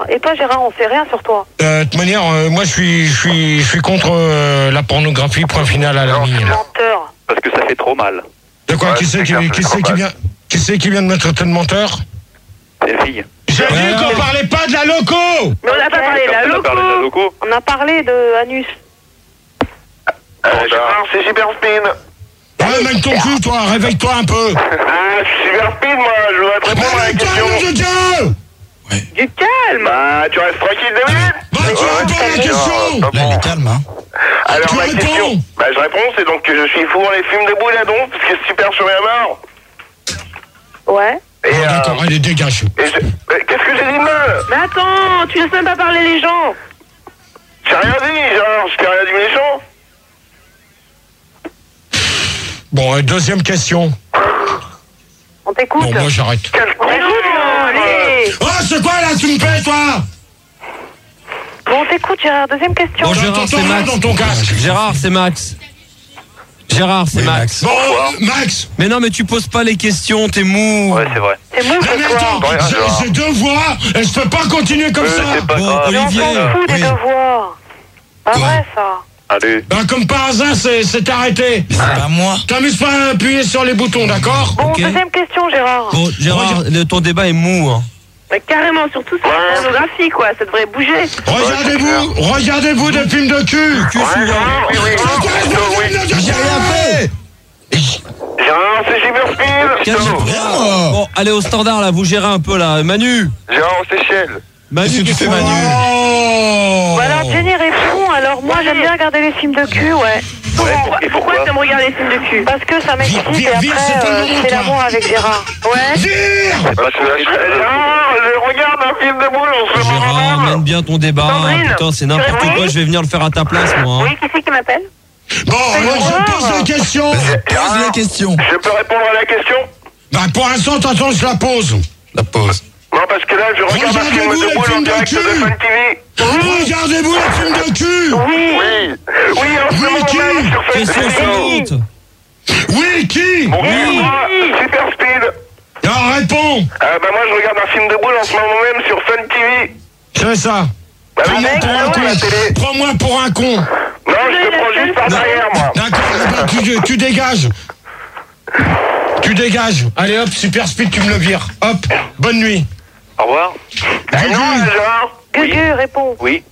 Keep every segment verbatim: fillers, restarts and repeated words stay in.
Gérard. Et toi, Gérard, on sait rien sur toi. Euh, de toute manière, euh, moi je suis, je suis, je suis contre euh, la pornographie, point final à la ligne. Menteur. Parce que ça fait trop mal. De quoi? Ouais, Qui c'est c'est qui, clair, qui, c'est c'est qui trop vient, qui c'est qui vient de me traiter de menteur? C'est une fille. J'ai dit qu'on parlait pas de la loco. Mais on n'a pas parlé de la On a loco. parlé de la loco. On a parlé de Anus. Euh, Gérard, c'est Super Speed. Ouais, mec ton cul, toi, réveille-toi un peu. Ah, Super Speed, moi, je voudrais te répondre à la question. Réveille-toi, nom de Dieu. Du calme. Bah, tu restes tranquille deux minutes. Bah, tu réponds à la question. Là, il est calme, hein. Alors, Tu ma réponds. question, bah, je réponds, c'est donc que je suis fou dans les films de Bouladon, parce que c'est super sur la mort. Ouais. Et, Bon, euh, d'accord, allez, dégage. et je- euh, qu'est-ce que j'ai dit de mal? Mais attends, tu laisses même pas parler les gens. J'ai rien dit, genre, je t'ai rien dit méchant. Bon, euh, deuxième question. On t'écoute. Bon, moi j'arrête. Quel On t'écoute, allez. Oh, c'est quoi là, tu me paies, toi? Bon, on t'écoute, Gérard. Deuxième question. Bon, Gérard, c'est Max. dans ton casque. Gérard, c'est Max. Gérard, c'est Oui, Max. Bon, euh, Max. Mais non, mais tu poses pas les questions, t'es mou. Ouais, c'est vrai. C'est mou Non, ce mais soir. attends, Rien, j'ai- Gérard. j'ai deux voix et je peux pas continuer comme Euh, ça. c'est pas Bon, grave. Mais on Olivier. s'en fout des oui. devoirs. Pas vrai, ça. Allez. Ben, comme par hasard, c'est c'est arrêté. Mais c'est pas moi. T'amuses pas à appuyer sur les boutons, d'accord? Bon, Ok. deuxième question, Gérard. Bon, Gérard, le- ton débat est mou. Hein. Mais carrément, surtout sur la pornographie, quoi. Ça devrait bouger. Regardez-vous, regardez-vous des films de cul. Cul Ouais, souvent. Gérard, oui, oui, oui. J'ai J'ai rien fait. Gérard, c'est Super Speed. Quel- Rien, moi. Bon, allez au standard là, vous gérez un peu là. Manu. Gérard, c'est Seychelles. Manu, Qu'est-ce que tu fais, qu'est-ce Manu? Oh. Bon, alors, Jenny répond. Alors, moi, j'aime bien regarder les films de cul, ouais. Pourquoi- et pourquoi t'aimes regarder les films de cul? Parce que ça m'excite Vire, et vire, c'est après, pas le euh, moment, c'est toi. l'amour avec Gérard. Ouais. Vire. Parce que Gérard, je regarde un film de boule, on se Gérard, marre. mène bien ton débat. Sandrine, Putain, c'est n'importe tu réponds? quoi, je vais venir le faire à ta place, moi. hein. Oui, qui c'est qui m'appelle? Bon, alors je pose la question. Pose la question. Je peux répondre à la question? Bah, pour l'instant, attention, je la pose. La pause. Non, parce que là, je regarde un film Regardez-vous de les boule en films de direct cul. de Fun T V. Regardez-vous les films de cul. Oui. Oui. Oui, en ce Oui, moment qui? même sur Fun Question T V. suivante. Oui, qui? Oui. Super Speed. Alors, réponds. Ah, bah, moi, je regarde un film de boule en ce moment même sur Fun T V. C'est ça. Bah, oui, Prends-moi mec, pour un non, la télé. con. Prends-moi pour un con. Non, je te prends juste par derrière, moi. D'accord, eh ben, tu, tu dégages. Tu dégages. Allez hop, Super Speed, tu me le vires. Hop, bonne nuit. Au revoir. Ah non, Gérard. Gugu, réponds. Oui.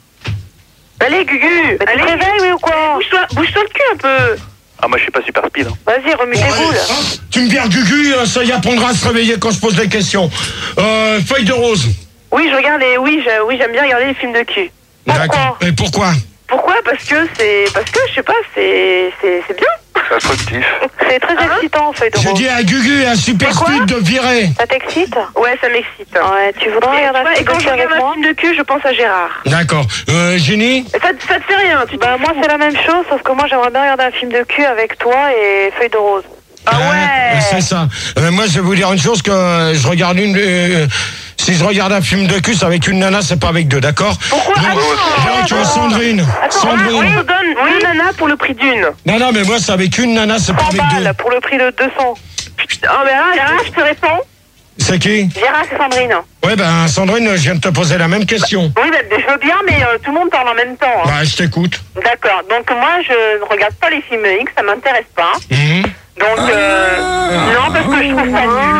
Allez, Gugu. Allez, tu te réveilles, oui, ou quoi? Bouge-toi, bouge-toi le cul un peu. Ah, moi, je suis pas super speed. Hein. Vas-y, remue Bon, tes allez, boules. hop, tu me vires Gugu, euh, ça y apprendra à se réveiller quand je pose les questions. Euh, feuille de rose. Oui, je regarde les... Oui, je- oui, j'aime bien regarder les films de cul. Pourquoi? D'accord. Et pourquoi? Pourquoi? Parce que c'est... Parce que, je sais pas, c'est... C'est c'est bien. C'est instructif. C'est très excitant, feuille de J'ai rose. dit à Gugu et à Super C'est quoi? Speed de virer. Ça t'excite? Ouais, ça m'excite. Ouais, tu voudrais regarder un film de cul avec moi? film de cul, je pense à Gérard. D'accord. Euh, Jenny? Ça, ça te fait rien, tu Bah, moi, c'est la même chose, sauf que moi, j'aimerais bien regarder un film de cul avec toi et feuille de rose. Ah ouais? C'est ça. Euh, moi, je vais vous dire une chose, que euh, je regarde une... euh, si je regarde un film de cul, c'est avec une nana, c'est pas avec deux, d'accord? Pourquoi? Donc, Attends, donc, euh, Sandrine. Attends, Sandrine. on te donne deux nanas pour le prix d'une. Non, non, mais moi, c'est avec une nana, c'est pas cent avec deux. balles pour le prix de deux cents. Putain, oh, mais là, Gérard, je te réponds. C'est qui? Gérard, c'est Sandrine. Ouais, ben, Sandrine, je viens de te poser la même question. Oui, bah, je veux bien, mais euh, tout le monde parle en même temps. hein. Bah, je t'écoute. D'accord, donc moi, je ne regarde pas les films X, ça m'intéresse pas. Mhm. Donc, euh, non, parce que je trouve ça nul.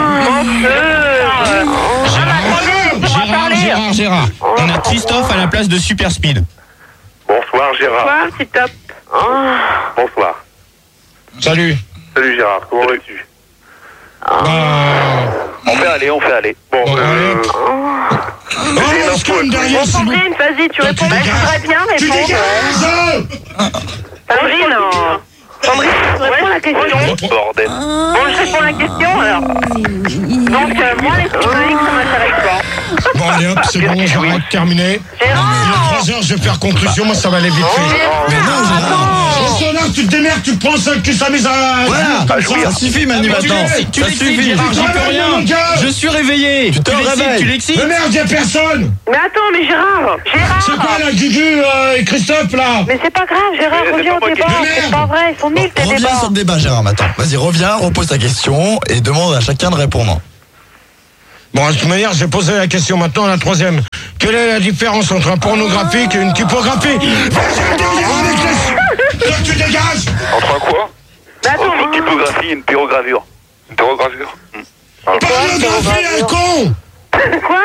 Menteur. Gérard, Gérard, Gérard, Gérard. On a Christophe à la place de Super Speed. Bonsoir, Gérard. Quoi, c'est top. Bonsoir. Salut. Salut, Gérard. Comment vas-tu? Bah... On fait aller, on fait aller. Bon, Bon, euh... allez. Oh, on se calme derrière, s'il vous plaît. Sandrine, vas-y, tu Toi, réponds. tu Bah, je dégages. voudrais bien Tu répondre. dégages. Sandrine, euh, Sandrine, tu réponds à la question. Bordel. Bon, je réponds à la question, alors. Donc, euh, moi, les films X, ça m'intéresse pas. Bon, allez hop, c'est bon, j'arrête, terminé. Il y a Gérard. trois heures, je vais faire conclusion, moi, ça va aller vite fait. Mais non, Gérard. Au standard, tu te démerdes, tu te prends ça, tu s'amuses à... Voilà. comme ça. Ça suffit, Manu, Ah, mais tu maintenant. l'excites, Tu Ça l'excites, suffit. Gérard, j'y peux Réveille, rien. mon gars. Je suis réveillé. Tu te l'excites, réveilles. tu l'excites. Mais merde, y'a personne. Mais attends, mais Gérard. Gérard. C'est quoi, là, Gugu euh, et Christophe, là? Mais c'est pas grave, Gérard, Mais c'est reviens pas au moi qui- débat. Mais C'est merde. pas vrai, ils sont nuls tes Reviens débats. sur le débat, Gérard, maintenant. Vas-y, reviens, repose ta question et demande à chacun de répondre. Bon, de toute manière, j'ai posé la question maintenant, la troisième. Quelle est la différence entre un pornographique et une typographie? Vas-y, derrière avec les... Toi, tu dégages. Entre un quoi? Bah attends, Entre une typographie et une pyrogravure. Une pyrogravure. Pornographie, elle con. quoi?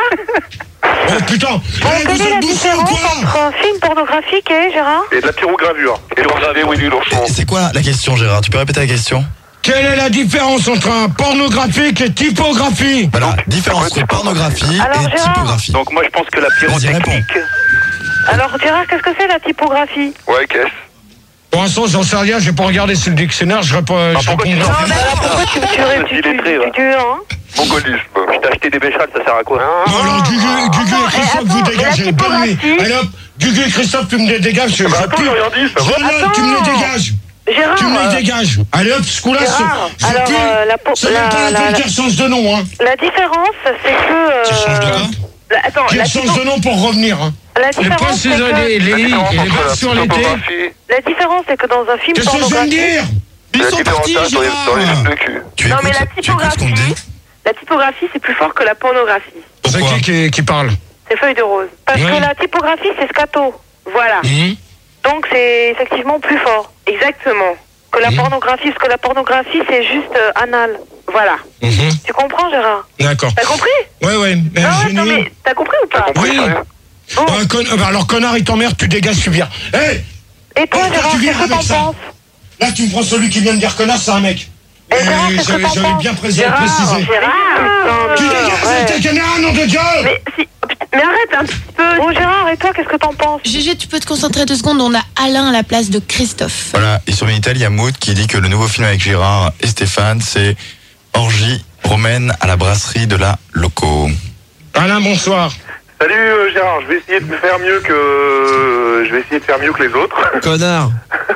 Oh putain. Bon, Eh, quelle vous est la êtes bouffés ou différence quoi? entre un film pornographique et, Gérard? Et de la pyrogravure. Et l'ourson, oui, du l'ourson. Et C'est quoi la question, Gérard? Tu peux répéter la question? Quelle est la différence entre un pornographique et typographie? Voilà, différence entre pornographie Alors, et Gérard typographie. Donc moi je pense que la Vas-y, réponds. pyrotechnique... Alors, Gérard, qu'est-ce que c'est la typographie? Ouais, qu'est-ce? Pour l'instant, j'en sais rien, j'ai pas regardé sur le dictionnaire, je réponds. Ah, je pourquoi réponds- tu Non, mais alors pourquoi tu, tu, tu, tu, tu, illettré, va. tu, tu, hein? Mongolisme. Je t'ai acheté des bécherelles, ça sert à quoi? Bon, alors, Gugu, Gugu et Christophe, attends, vous mais la dégagez. Bonne nuit. typographie- Allez hop, Gugu et Christophe, tu me les dégages. Je, Bah je attends, pue. j'ai rien dit, ça va. Je note, tu me les Attends. dégages. Gérard, Tu me euh, les dégages. Allez hop, ce coup-là, Gérard, c'est. je alors, pue. euh, la po- C'est même la- pas la la- peine la- qu'il change de nom, hein. la différence, c'est que... euh, Tu changes de quoi? la- Attends, Qu'il la, change typo- de nom pour revenir, hein. la Les différence, pas c'est les, les, que... les, les Entre verres la sur l'été. typographie La différence, c'est que dans un film Qu'est-ce que je viens de pornographique... dire? Ils et la sont différence partis, dans les, dans les Gérard. films de cul. Tu Non, mais écoutes, la tu écoutes ce qu'on te typographie, dit? la typographie, c'est plus fort que la pornographie. C'est Pourquoi? qui, qui qui parle? C'est feuille de rose. Parce Ouais. que la typographie, c'est scato. Voilà. Hum. Donc, c'est effectivement plus fort. Exactement. Que la Mhm. pornographie, parce que la pornographie, c'est juste euh, anal. Voilà. Mhm. Tu comprends, Gérard? D'accord. T'as compris? Ouais, ouais. Mais Non, ouais, génie. non, mais t'as compris ou pas? Oui. Bon. Ah, con- ah, bah, alors, connard, il t'emmerde, tu dégages, tu viens. Hé! Et toi, Oh, toi, Gérard, tu viens qu'est-ce que avec t'en ça. penses? Là, tu me prends celui qui vient de dire connard, c'est un mec. Et Gérard, qu'est-ce que j'avais t'en j'avais penses? bien présé- Gérard, précisé. Gérard, Tu putain, dégages ouais. avec ta caméra, nom de Dieu! Mais, si... oh, putain, mais arrête un petit peu. Bon, Gérard, et toi, qu'est-ce que t'en penses? Gégé, tu peux te concentrer deux secondes, on a Alain à la place de Christophe. Voilà, et sur Minitel, il y a Maud qui dit que le nouveau film avec Gérard et Stéphane, c'est Orgie romaine à la brasserie de la Loco. Alain, bonsoir. Salut euh, Gérard, je vais essayer de faire mieux que je vais essayer de faire mieux que les autres. Connard.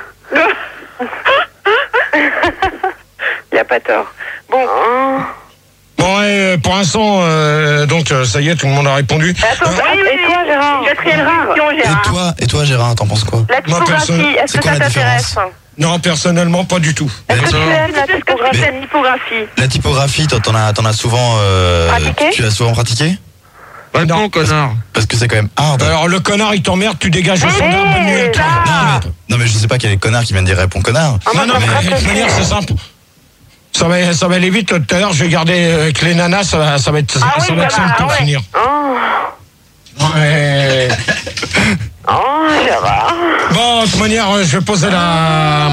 Y a pas tort. Bon. Bon, et, euh, pour l'instant, euh, donc, euh, ça y est, tout le monde a répondu. Attends, Euh, et toi, Gérard? Quatrième question, Et Gérard. toi, et toi Gérard, t'en penses quoi? La Moi, personne- typographie, est-ce c'est que quoi ça la t'intéresse? différence Non, personnellement, pas du tout. Est-ce que tu D'accord. aimes la typographie? La typographie. La typographie, toi, t'en as, t'en as souvent, euh, Pratiqué tu l'as souvent pratiqué? Réponds, connard. Parce que c'est quand même hard. Alors, le connard, il t'emmerde, tu dégages le standard, bonne nuit à toi. Ah. Non mais je sais pas quel est le connard qui vient de dire réponds connard. Ah, moi, Non, non, ça mais me de gratte toute le manière, cul. c'est simple. Ça va, ça va aller vite. Tout à l'heure, je vais garder euh, avec les nanas, ça va, ça va être, Ah ça oui, va être ça va, simple pour ah ouais. finir. Oh, Ouais. oh, Gérard. Bon, de toute manière, euh, je vais poser la.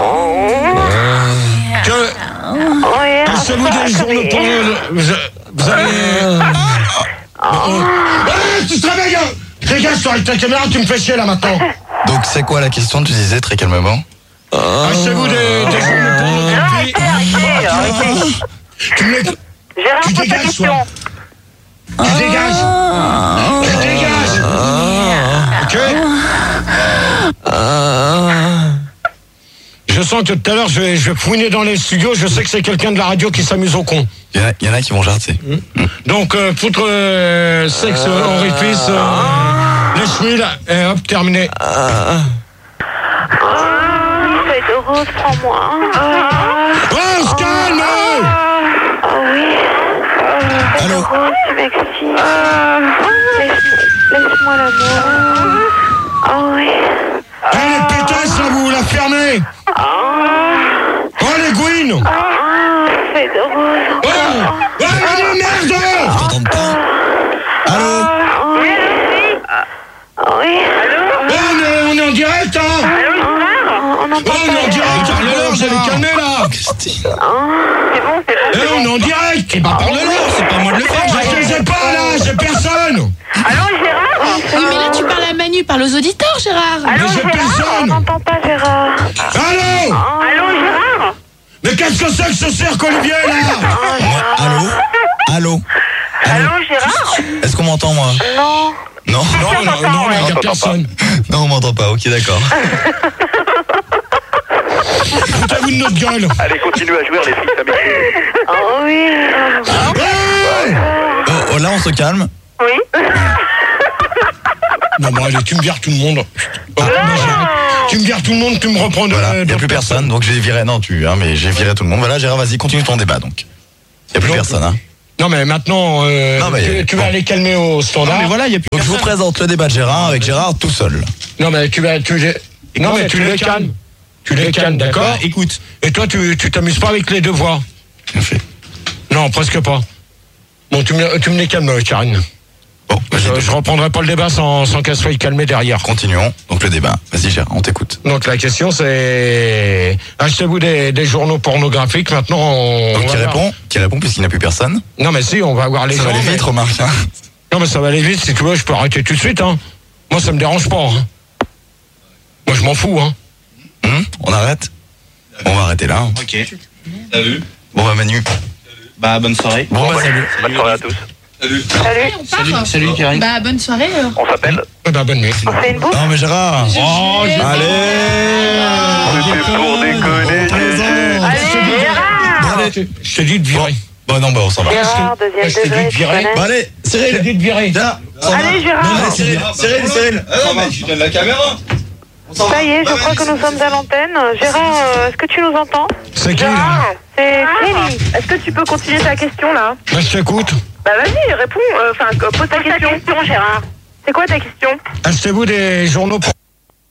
Que. Oh, yeah, Pensez-vous ça des va, journaux ça pour va. le. Vous, vous avez. Oh. Ouais, tu te réveilles, hein. Dégage, toi, avec ta caméra, tu me fais chier là maintenant. Donc c'est quoi la question? Tu disais très calmement. Pensez-vous des, des journaux pornographiques. Arrêtez, arrêtez. Tu me les. Gérard, Tu pose ta dégages, question. toi. Tu dégages. Tu dégages. Ok. Je sens que tout à l'heure, je vais, je vais fouiner dans les studios. Je sais que c'est quelqu'un de la radio qui s'amuse au con. Il y, en a- il y en a qui vont jarter. Donc, euh, foutre euh, sexe, euh, orifice, euh, les cheveux, et hop, terminé. Oh, feuille de rose, prends-moi. Oh, on se calme. Oh oui. Feuille de Allô? rose, tu m'excites. Laisse- Laisse-moi l'amour. Oh oui. Eh, les pétasses, là, vous la fermez. Oh, les gouines. Oh, feuille de rose. Oh, oh, allez, merde. Je t'entends pas. Allô? Oh oui. Oh oui. Oh, on est, on est en direct, hein. Oh, on entend Oh, on est en direct. Parle-leur, vous allez calmer, là. Christine. C'est bon, c'est Eh, bon. on est en direct. Eh ben, parle-leur, c'est pas moi de le faire. Je les ai pas, là, j'ai personne. Allô, Gérard? Oui, mais là, tu parles à Manu, parle aux auditeurs, Gérard. Allô, Mais j'ai Gérard? personne. On n'entend pas, Gérard. Allô. Allô, Gérard? Mais qu'est-ce que c'est que ce cirque, Olivier, là? Moi, allô? Allô? Allô, Gérard? Est-ce qu'on m'entend moi? Non. Non? Non, non, non, il n'y a personne. Non, on m'entend pas. Ok, d'accord. Foutez-vous de notre gueule. Allez, continue à jouer, les filles, ça m'écrit. Oh oui. Ouais. Oh, oh, là, on se calme. Oui. Non, bon, allez, tu me vires tout le monde. Oh, moi, j'arrête. Tu me vires tout le monde, tu me reprends de. Voilà, il n'y a d'autres plus personne, donc j'ai viré. Non, tu, hein, mais j'ai viré tout le monde. Voilà, Gérard, vas-y, continue ton débat donc. Il n'y a plus Non. personne, hein. Non, mais maintenant, euh, Non, mais- tu, tu vas aller calmer au standard. Non, mais voilà, il y a plus Donc je vous personne. présente le débat de Gérard avec Gérard tout seul. Non, mais tu vas. Tu, les- non, mais tu les calmes. Tu les calmes, d'accord. Bah, écoute, Et toi, tu tu t'amuses pas avec les deux voix. Bien fait. Non, presque pas. Bon, tu me, tu me les calmes, Karine. Bon, vas-y, Je, je reprendrai pas le débat sans, sans qu'elle soit calmée derrière. continuons. Donc le débat. Vas-y Gérard, on t'écoute. Donc la question c'est achetez-vous des, des journaux pornographiques. Maintenant, on, Donc on qui va voir- répond Qui répond puisqu'il n'y a plus personne. Non, mais si, on va voir les Ça gens. va aller mais- vite, remarque. hein. Non, mais ça va aller vite. Si tu veux, je peux arrêter tout de suite. Hein. Moi, ça me dérange pas. Hein. Moi, je m'en fous. Hein. Hum, on arrête. On va arrêter là. ok. Salut. Bon bah Manu. Bah, bonne soirée. Bon bah salut. Bonne soirée à tous. Salut. On part. Salut, salut, Karine. Bah, bonne soirée. alors. On s'appelle Eh ben, bonne nuit. On fait une bouffe. Non mais Gérard. Oh, j'ai- Allez. C'était pour déconner. Allez, Gérard. Allez. Je t'ai dit de virer. Bon non bah on s'en va. Gérard, deuxième Je t'ai dit degré, de tu virer. connais. Bon allez, Je t'ai Cyril. dit de virer. Viens. s'en va. Allez, Gérard. Non, allez, Cyril, Cyril, Cyril. Ah non, mais tu donnes la caméra. Ça y est, je crois que nous sommes à l'antenne. Gérard, euh, est-ce que tu nous entends? C'est qui, là? Gérard, c'est Kelly. Est-ce que tu peux continuer ta question là? Bah, je t'écoute. Bah vas-y, réponds, euh, enfin euh, pose ta question. question Gérard. C'est quoi ta question? Achetez-vous des journaux pour...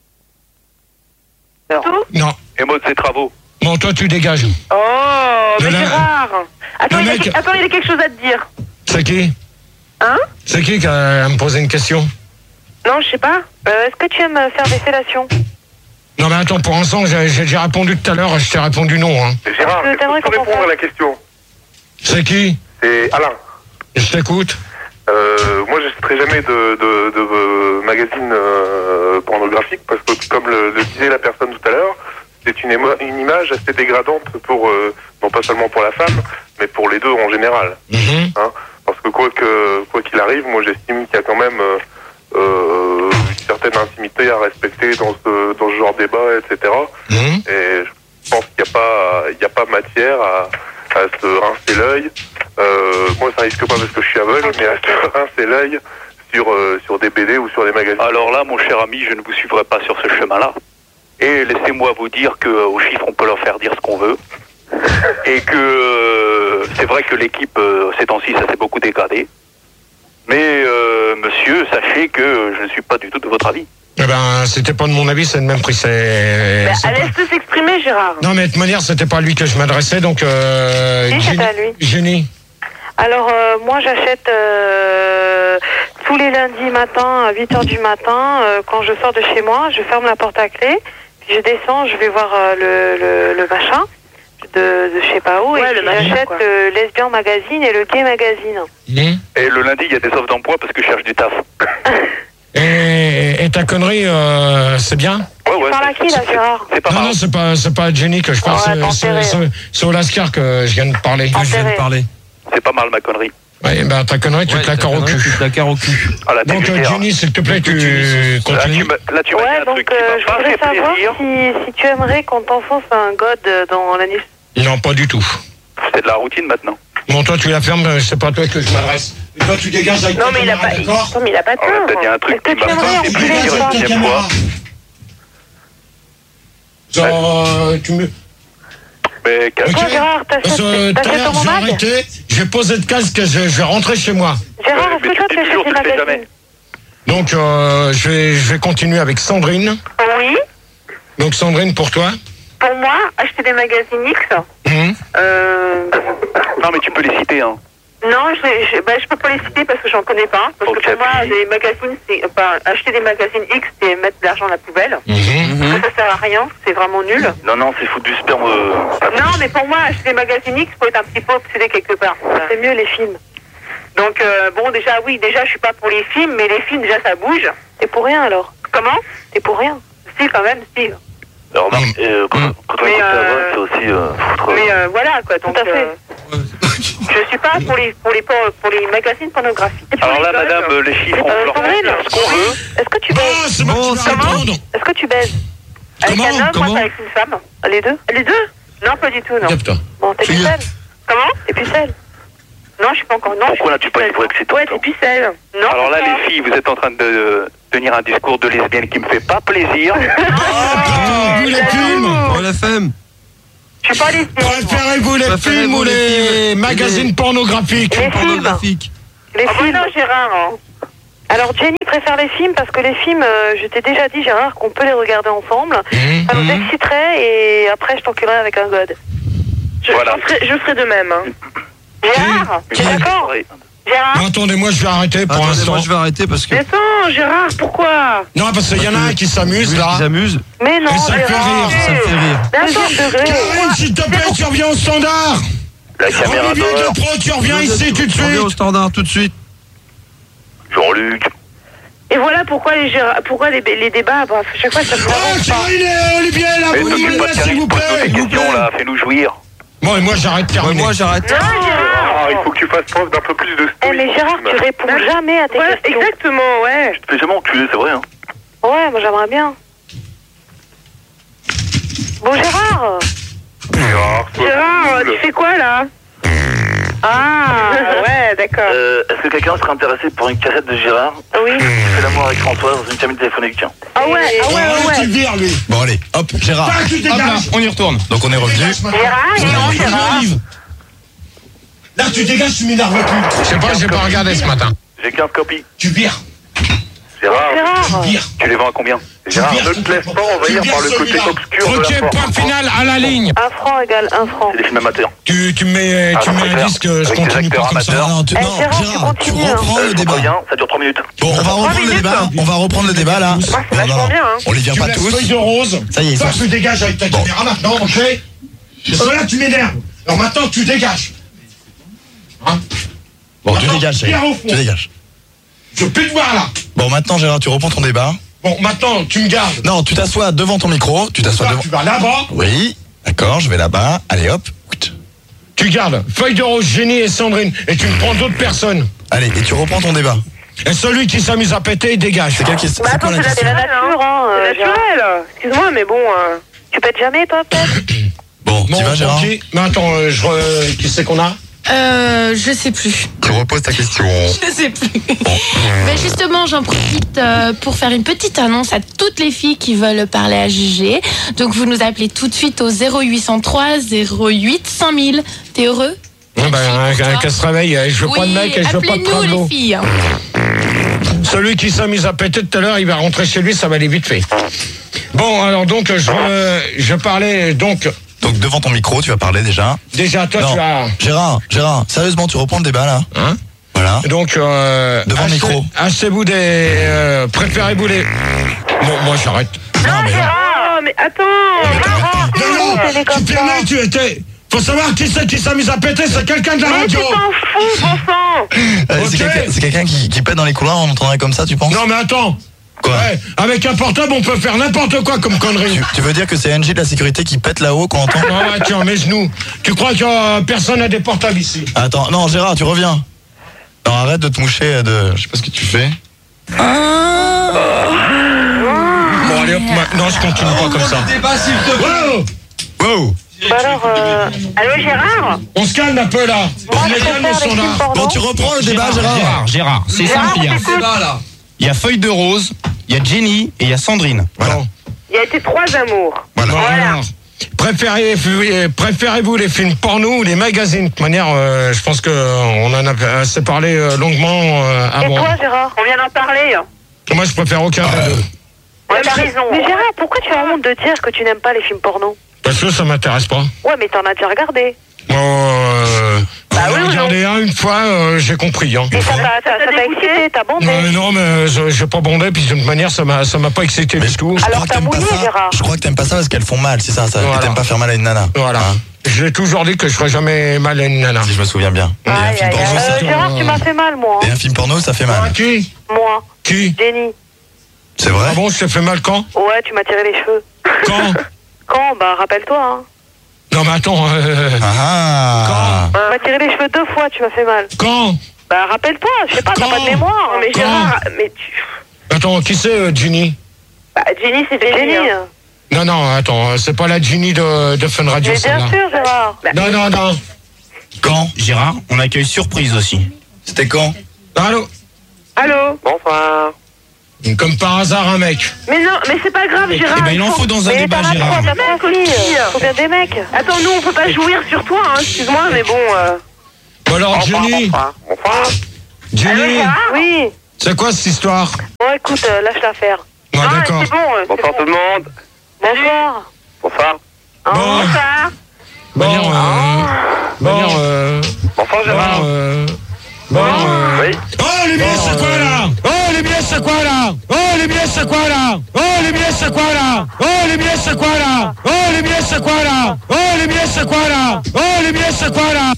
Tout? Non. Et moi de ses travaux. Bon, toi, tu dégages. Oh, mais Le- Gérard. Attends, le il a, mec- attends, il a quelque chose à te dire. C'est qui? Hein? C'est qui qui a à me poser une question? Non, je sais pas. Euh, est-ce que tu aimes faire des fellations? Non, mais attends, pour l'instant, j'ai j'ai déjà répondu tout à l'heure, je t'ai répondu non. Hein. Gérard, Est-ce que t'aimerais tu peux qu'on répondre fasse à la question. C'est qui? C'est Alain. Je t'écoute. Euh, moi, je ne citerai jamais de, de, de, euh, magazine euh, pornographique parce que, comme le, le disait la personne tout à l'heure, c'est une, émo- une image assez dégradante pour, euh, non pas seulement pour la femme, mais pour les deux en général. Mhm. Hein, parce que quoi que quoi qu'il arrive, moi, j'estime qu'il y a quand même euh, euh, une certaine intimité à respecter dans ce, dans ce genre de débat, et cetera. Mhm. Et je pense qu'il n'y a pas, il y a pas matière à, à se rincer l'œil. Euh, moi, ça risque pas parce que je suis aveugle, mais à se rincer l'œil sur, euh, sur des B D ou sur des magazines. Alors là, mon cher ami, je ne vous suivrai pas sur ce chemin-là. Et laissez-moi vous dire qu'aux chiffres, on peut leur faire dire ce qu'on veut. Et que euh, c'est vrai que l'équipe, euh, ces temps-ci, ça s'est beaucoup dégradé. Mais euh, monsieur, sachez que je ne suis pas du tout de votre avis. Eh ben, c'était pas de mon avis, c'est le même prix. C'est. Bah, c'est pas- laisse-le s'exprimer, Gérard. Non, mais de toute manière, c'était pas à lui que je m'adressais, donc. Euh, Si, c'était Jenny- à lui. Jenny. Alors, euh, moi, j'achète euh, tous les lundis matin à huit heures du matin. Euh, quand je sors de chez moi, je ferme la porte à clé. Puis je descends, je vais voir euh, le, le, le machin de, de je sais pas où. Ouais, et le puis machin, j'achète quoi. le Lesbian Magazine et le Gay Magazine. Mhm. Et le lundi, il y a des offres d'emploi parce que je cherche du taf. Et, et ta connerie, euh, c'est bien? Ouais, ouais. Tu parles à qui, là, Gérard? C'est pas Non, mal. non, c'est pas, c'est pas à Jenny que je parle, Ouais, c'est- t'enterrer. c'est c'est- c'est au Lascar que je viens de parler. Ah, je viens de parler. C'est pas mal ma connerie. Ouais, ben ta connerie, tu Ouais, te la t'as carres au connerie, cul. Tu te la carres au cul. Ah, là, t'es Donc, euh, vulgaire. Jenny, s'il te plaît, tu Là, tu continues. m'as là, tu m'as dit Ouais, un truc donc qui euh, m'a je pas voudrais fait savoir plaisir. si, si tu aimerais qu'on t'enfonce un god euh, dans l'anus. Non, pas du tout. C'est de la routine maintenant. Bon, toi, tu la fermes, euh, c'est pas à toi que je m'adresse. Et toi, tu dégages avec Non, ta mais il a caméra, pas, d'accord? non, mais il a pas Alors là, tort. t'as dit un truc Est-ce que qui tu m'a aimerais pas en fait plus plaisir les une femmes deuxième fois. Genre, euh, tu me... Mais Ok. Toi, Gérard, t'achètes Parce que tout à t'achètes l'heure, ton j'ai mag? arrêté, je vais poser le casque et je, je vais rentrer chez moi. Gérard, Ouais, est-ce mais que tu toi, dis tu achètes toujours, des tu le fais magazines? jamais. Donc, euh, je, vais, je vais continuer avec Sandrine. Oui. Donc, Sandrine, pour toi. Pour moi, acheter des magazines X. Mhm. Euh, Non, mais tu peux les citer, hein. non, je, je, bah, je peux pas les citer parce que j'en connais pas. Parce Ok, que pour moi, puis- les magazines, c'est, enfin, acheter des magazines X, c'est mettre de l'argent à la poubelle. Mhm. Parce que ça sert à rien, c'est vraiment nul. Non, non, c'est foutre du sperme. euh, Non, mais pour moi, acheter des magazines X, faut être un petit peu obsédé quelque part. C'est mieux les films. Donc, euh, bon, déjà, oui, déjà, je suis pas pour les films, mais les films, déjà, ça bouge. T'es pour rien alors? Comment? T'es pour rien. Si, quand même, si. Alors, remarque, euh, quand, Mm. quand on Mais, écoute la euh, voix, c'est aussi euh, foutre. Mais euh, voilà, quoi. Donc, Tout à fait. euh, je suis pas pour les, pour les, pour, pour les magazines pornographiques. Et pour Alors là, les gosses, madame, euh, les chiffres, on Euh, peut leur faire Sandrine, dire ce qu'on veut. Est-ce que tu Bon, baises? c'est moi Bon, qui vais comment répondre. Est-ce que tu baises? Avec Comment un homme, Comment moi, c'est avec une femme. Les deux? Les deux? Non, pas du tout, non. Capte. Bon, t'es Tu- pucelle? Comment? T'es pucelle? Non, je suis pas encore. Non, Pourquoi je là, tu suis pas une pucelle. voix excitante, Ouais, toi t'es pucelle. Non, Alors là, c'est pas. les filles, vous êtes en train de euh, tenir un discours de lesbienne qui me fait pas plaisir. Ah, vu les films. Oh, la femme. Je suis pas les films. Préférez-vous les films ou les magazines pornographiques? Les films. Pornographique. Les Ah bah films. non, Gérard. Hein. Alors Jenny préfère les films parce que les films, euh, je t'ai déjà dit Gérard qu'on peut les regarder ensemble. Mmh, Ça nous mmh. exciterait et après je t'enculerai avec un god. Je, Voilà. je, ferai, je ferai de même. Hein. Gérard, Tu es d'accord? Gérard. Non, attendez, moi je vais arrêter pour Attendez, l'instant. moi je vais arrêter parce que. Mais attends, Gérard, pourquoi? Non, parce qu'il y en a un qui s'amuse Lui là. qui s'amuse, Mais non, Et ça me fait Gérard. rire. ça me fait rire. Deuxième degré. Karine, s'il te plaît, tu reviens au standard. La caméra Olivier d'horreur. de Pro, tu reviens ici tout de Je reviens au suite. standard tout de suite. Jean-Luc. Et voilà pourquoi les, Gérard, pourquoi les, les débats, bah, à chaque fois ça me Oh, avance pas. Karine et Olivier, là, Mais vous t'occupe me pas de laissez, s'il Karine, vous pose-nous plaît. tes questions là, fais-nous jouir. Bon, et moi j'arrête de Ouais, terminer. moi j'arrête. Non, Ah, Gérard. il faut que tu fasses preuve d'un peu plus de Eh mais Gérard, tu réponds jamais à tes Ouais, questions. exactement, ouais. Je te fais jamais enculer, c'est vrai. Hein. Ouais, moi j'aimerais bien. Bon Gérard. Gérard, sois Gérard, cool. tu fais quoi là? Ah, ouais, d'accord. Euh, Est-ce que quelqu'un serait intéressé pour une cassette de Gérard Oui. qui fait l'amour avec Françoise dans une cabine téléphonique? Ah ouais, ah ouais, Oh, ouais, tu ouais. le vire, lui. Bon allez, hop, Gérard. Ah, tu Hop là, dégages. on y retourne. Donc on est revenu. Dégage, maintenant. Gérard, il est où, Gérard? Yves. Là, tu dégages, tu m'énerves plus. Je sais pas, j'ai pas regardé ce matin. J'ai quinze copies. Tu vires. Gérard, Gérard. Tu vires. tu les vends à combien? Gérard, ne te laisse pas envahir par le côté obscur de Ok, la point force. final à la ligne. Un franc égale un franc. C'est des films amateurs. Tu, tu mets, Ah, tu non, mets c'est un clair. disque, je Avec des continue pas acteurs comme ça. amateurs. Non, non, tu, Eh, non, Gérard, tu Gérard, tu continues, hein. reprends Euh, le je débat. reviens, ça dure trois minutes. Bon, on va reprendre le débat. On va reprendre le débat là. c'est Non, non, vachement non. bien, hein. On les vire Tu pas laisses tous. feuille de rose. Ça y est, ils Toi, sont- tu dégages avec ta Bon. caméra maintenant, ok? Parce que là, tu m'énerves. Alors maintenant, tu dégages. Hein? Bon, tu Maintenant, dégages, viens Gérard. au fond. Tu dégages. Je peux te voir là. Bon, maintenant Gérard, tu reprends ton débat. Bon, maintenant, tu me gardes. Non, tu t'assois devant ton micro. Tu t'assois Là, devant. tu vas là-bas. Oui, d'accord, je vais là-bas. Allez hop. Tu gardes feuille de rose, Jenny et Sandrine. Et tu me prends d'autres personnes. Allez, et tu reprends ton débat. Et celui qui s'amuse à péter, il dégage. C'est quelle question? Bah C'est attends, quoi la c'est question? la nature, hein, C'est euh, Gérard. naturel. Excuse-moi, mais bon. euh, Tu pètes jamais, toi, peut-être? Bon, tu vas Gérard? ok. Mais attends, euh, je re- qui c'est qu'on a? Euh, je sais plus. Tu reposes ta question. Je sais plus. Mais justement, j'en profite euh, pour faire une petite annonce à toutes les filles qui veulent parler à Gégé. Donc, vous nous appelez tout de suite au zéro huit cent trois zéro huit cinq mille. T'es heureux? Ouais, ben, qu'elle se réveille. Je veux pas de mec et je veux pas de appelez-nous tableau. les filles. Celui qui s'amuse à péter tout à l'heure, il va rentrer chez lui, ça va aller vite fait. Bon, alors donc, je, euh, je parlais donc. Donc devant ton micro, tu vas parler déjà. Déjà, toi, Non. tu as. Gérard, Gérard, sérieusement, tu reprends le débat là. Hein? Voilà. Donc, euh, Devant le achetez- micro. Achetez-vous des. Euh, préférez-vous les. Bon, moi, j'arrête. Non, mais non. Ah, mais attends. Non, non, c'est tu comme permets, tu étais. Faut savoir qui c'est qui s'amuse à péter, c'est quelqu'un de la Mais tu radio. t'en fous, bon sang. Euh, C'est Ok. quelqu'un c'est quelqu'un qui, qui pète dans les couloirs, on entendrait comme ça, tu penses? Non, mais attends. Quoi? Ouais, avec un portable, on peut faire n'importe quoi comme connerie. Tu, tu veux dire que c'est N J de la sécurité qui pète là-haut qu'on entend? Ah ouais, tiens, mes genoux. Tu crois que euh, personne n'a des portables ici? Attends, non, Gérard, tu reviens. Non, arrête de te moucher de. Je sais pas ce que tu fais. Bon, allez hop, maintenant, je continue pas comme ça. Débat, s'il te plaît. Wow! Wow! Bah alors, euh, Allô, Gérard? On se calme un peu là. moi, On je est calme préfère au les films standard. porno. Bon, tu reprends le débat, Gérard, Gérard. Gérard, Gérard, c'est simple. Il y, a, Débat là. il y a Feuille de Rose, il y a Jenny et il y a Sandrine. Voilà. Bon, Il y a été trois amours. Voilà. bon, alors, préférez, euh, préférez-vous les films porno ou les magazines? De toute manière, euh, je pense qu'on en a assez parlé euh, longuement euh, Et avant. toi, Gérard? On vient d'en parler. Moi, je préfère aucun des deux. Ouais, t'as raison. Mais Gérard, pourquoi tu as honte de dire que tu n'aimes pas les films porno? Parce que ça m'intéresse pas. Ouais, mais t'en as déjà regardé. Moi, euh, Bah j'en ai oui ou regardé un une fois, euh, j'ai compris. Hein. Et ça t'a ça- ça t'a excité, t'as bandé. Non, non, mais je- j'ai pas bondé, puis de toute manière, ça m'a, ça m'a pas excité du tout. Je Alors, crois que t'as t'aimes pas mouillé, ça. Gérard. Je crois que t'aimes pas ça parce qu'elles font mal, c'est ça, ça. Voilà. Que t'aimes pas faire mal à une nana. Voilà. Hein, J'ai toujours dit que je ferais jamais mal à une nana. si je me souviens bien. Et un Aïe, film aïe, porno, aïe. ça. Euh, Gérard, tu m'as fait mal, moi. Et hein. un film porno, ça fait Ah, mal. qui? Moi, Qui? Jenny. C'est vrai? Ah bon, je t'ai fait mal quand? Ouais, tu m'as tiré les cheveux. Quand? Quand? Bah, rappelle-toi, hein. Non, mais attends. euh, Ah. Tu m'as tiré les cheveux deux fois, tu m'as fait mal. Quand? Bah, rappelle-toi, je sais pas, t'as Quand pas de mémoire. Non, mais Quand Gérard, mais tu. Attends, qui c'est, euh, Ginny? Bah, Jenny, c'est C'est Jenny. Jenny. hein. Non, non, attends, euh, c'est pas la Ginny de, de Fun Radio, Mais bien celle-là. sûr, Gérard. Non, non, non. Quand? Gérard, on accueille surprise aussi. C'était quand? Allô? Allô? Bonsoir. Comme par hasard, un mec. Mais non, mais c'est pas grave, Gérard. Eh ben, il en faut dans un Mais débat, t'as Gérard. pas trop, faut bien des mecs. Attends, nous, on peut pas jouir sur toi, hein, excuse-moi, mais bon... Euh... Bon alors, Jenny, Bonsoir. Bonsoir. Jenny, Oui. c'est quoi cette histoire? Bon, écoute, euh, lâche l'affaire. Ouais, Ah, d'accord. c'est bon, euh, c'est Bonsoir bon. tout le monde. Bonsoir. Bonsoir. Hein, Bon. Bonsoir. Bon, alors, euh, bon, alors, euh, Bonsoir bon, Gérard. euh, bon, euh, Oui. Oh les billets c'est quoi là? Oh les billets c'est quoi là? Oh les billets c'est quoi là? Oh les billets c'est quoi là? Oh les billets c'est quoi là? Oh les billets c'est quoi là? Oh les billets c'est quoi là? Oh les billets c'est quoi là?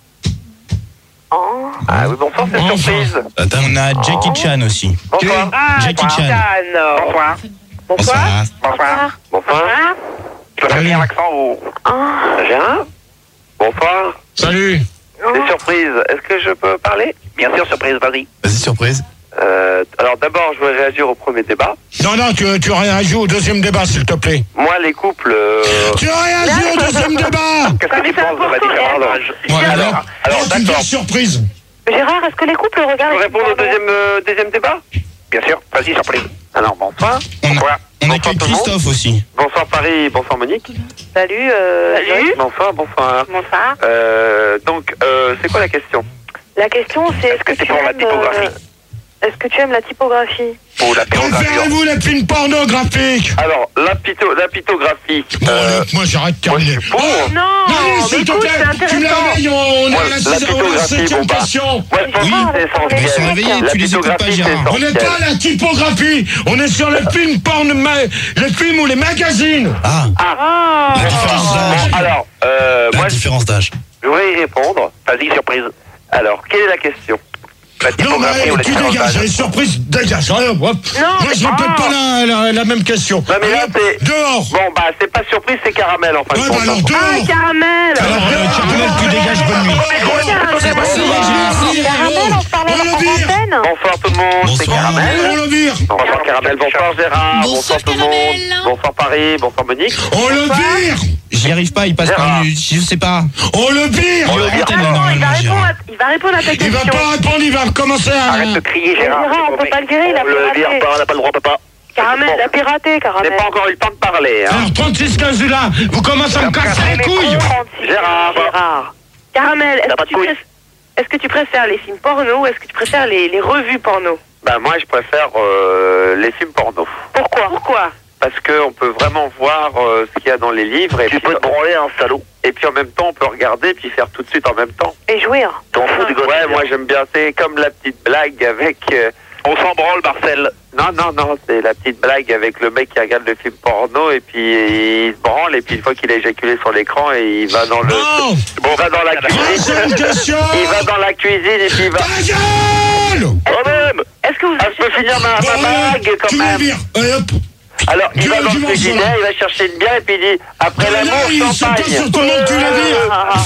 Ah oui, bonsoir, c'est Enfin. surprise. Attends, on a Jackie Chan aussi. Bonsoir. Ah, Jackie Chan. Bonsoir. Bonsoir. Bonsoir. Bonsoir. Tu vas Salut. faire l'accent ou... Gérard. Bonsoir. Salut. C'est surprise. Est-ce que je peux parler? Bien sûr, surprise, vas-y. Vas-y, surprise. Euh, alors d'abord, je voudrais réagir au premier débat. Non, non, tu, tu réagis au deuxième débat, s'il te plaît. Moi, les couples... euh, Tu réagis au deuxième débat. Qu'est-ce que tu penses de la différence d'âge? Ouais, alors, Alors, alors alors tu me d'accord. fais surprise. Gérard, est-ce que les couples Je regardent... peux répondre au deuxième, euh, deuxième débat? Bien sûr, vas-y, surprise. Alors, bonsoir. On a, Bonsoir. on Bonsoir accueille tout le monde. Christophe aussi. Bonsoir Paris, bonsoir Monique. Salut, euh... Salut. Bonsoir, bonsoir. Bonsoir. Euh, donc, euh, c'est quoi la question? La question, c'est est-ce que, que c'est tu pour la aimes... typographie euh, Est-ce que tu aimes la typographie? Ou la pyrographie? Préférez-vous les films pornographiques? Alors, la, pito, la pythographie. Bon, euh, allez, moi j'arrête moi, je terminé. suis pour. Non, Allez, mais s'il te écoute, plaît, c'est tu me intéressant. réveilles, on est Moi, à la, la sixième- on est à la pythographie, septième bon, bah. question. Ouais, je pense Oui. que c'est Ils sont essentiel. réveillés, La tu les écoutes pas, pythographie, Gérard. On n'est pas à la typographie, on est sur les films porn, ma- les films ou les magazines. Ah, Ah. la différence d'âge. Bon, alors, euh, La moi, je différence d'âge. voudrais y répondre. Vas-y, surprise. Alors, quelle est la question? La Non, typographie mais ou la tu différence dégages, d'âge? les surprises, dégage. Allez, hop. Moi, je répète ah. pas la, la, la même question. Non, mais là, Allez, c'est- dehors. Bon, bah, c'est pas surprise, c'est caramel, en fin Ouais, de bah compte. alors, Ah, dehors. caramel. Alors, euh, Caramel, tu dégages, bonne nuit. C'est pas ça, j'ai Caramel, on se parlait On le en vire. antenne. Bonsoir tout le monde, c'est Bonsoir. Caramel. On le vire. Bonsoir Caramel, bonsoir Gérard, Bonsoir, bonsoir tout le Caramel. monde, bonsoir Paris, bonsoir Monique. On le vire. J'y arrive pas, il passe par Gérard. une... Je sais pas. On le vire. On le vire. Antenne, Ah non, il va, normalement, répondre Gérard. à, il va répondre à ta Il question. va pas répondre, il va commencer à... Arrête de crier Gérard. Gérard, on peut pas le virer, il a On le piraté. vire pas, on n'a pas le droit, papa. Caramel. Il a piraté, Je n'ai Caramel. pas encore eu le temps de parler, hein. Alors, trente-six quinze là, vous commencez à me casser les couilles. trente-six. Gérard. Gérard. Caramel, est-ce T'as pas que, de tu couilles. préfères- est-ce que tu préfères les films porno ou est-ce que tu préfères les, les revues porno? Ben moi je préfère euh, les films porno. Pourquoi Pourquoi Parce qu'on peut vraiment voir euh, ce qu'il y a dans les livres. Et tu peux te branler un salaud. Et puis en même temps on peut regarder puis faire tout de suite en même temps. Et jouir. T'en fous du Ouais, moi j'aime bien. C'est comme la petite blague avec... euh, on s'en branle Marcel. Non, non, non, c'est la petite blague avec le mec qui regarde le film porno et puis il se branle et puis une fois qu'il a éjaculé sur l'écran et il va dans le... Non. Bon, il va dans la cuisine. Troisième question. Il va dans la cuisine et puis il va... Ta gueule. Quand même. Est-ce que vous Ah, je peux finir ma, Bon, ma allez, blague quand tu le même. vires. Allez, hop. Alors, il Dieu va dans du le morceau, frigidaire, là. il va chercher une bière et puis il dit après Là, l'amour, il saute pas champagne. sur tout le monde, tu le vires.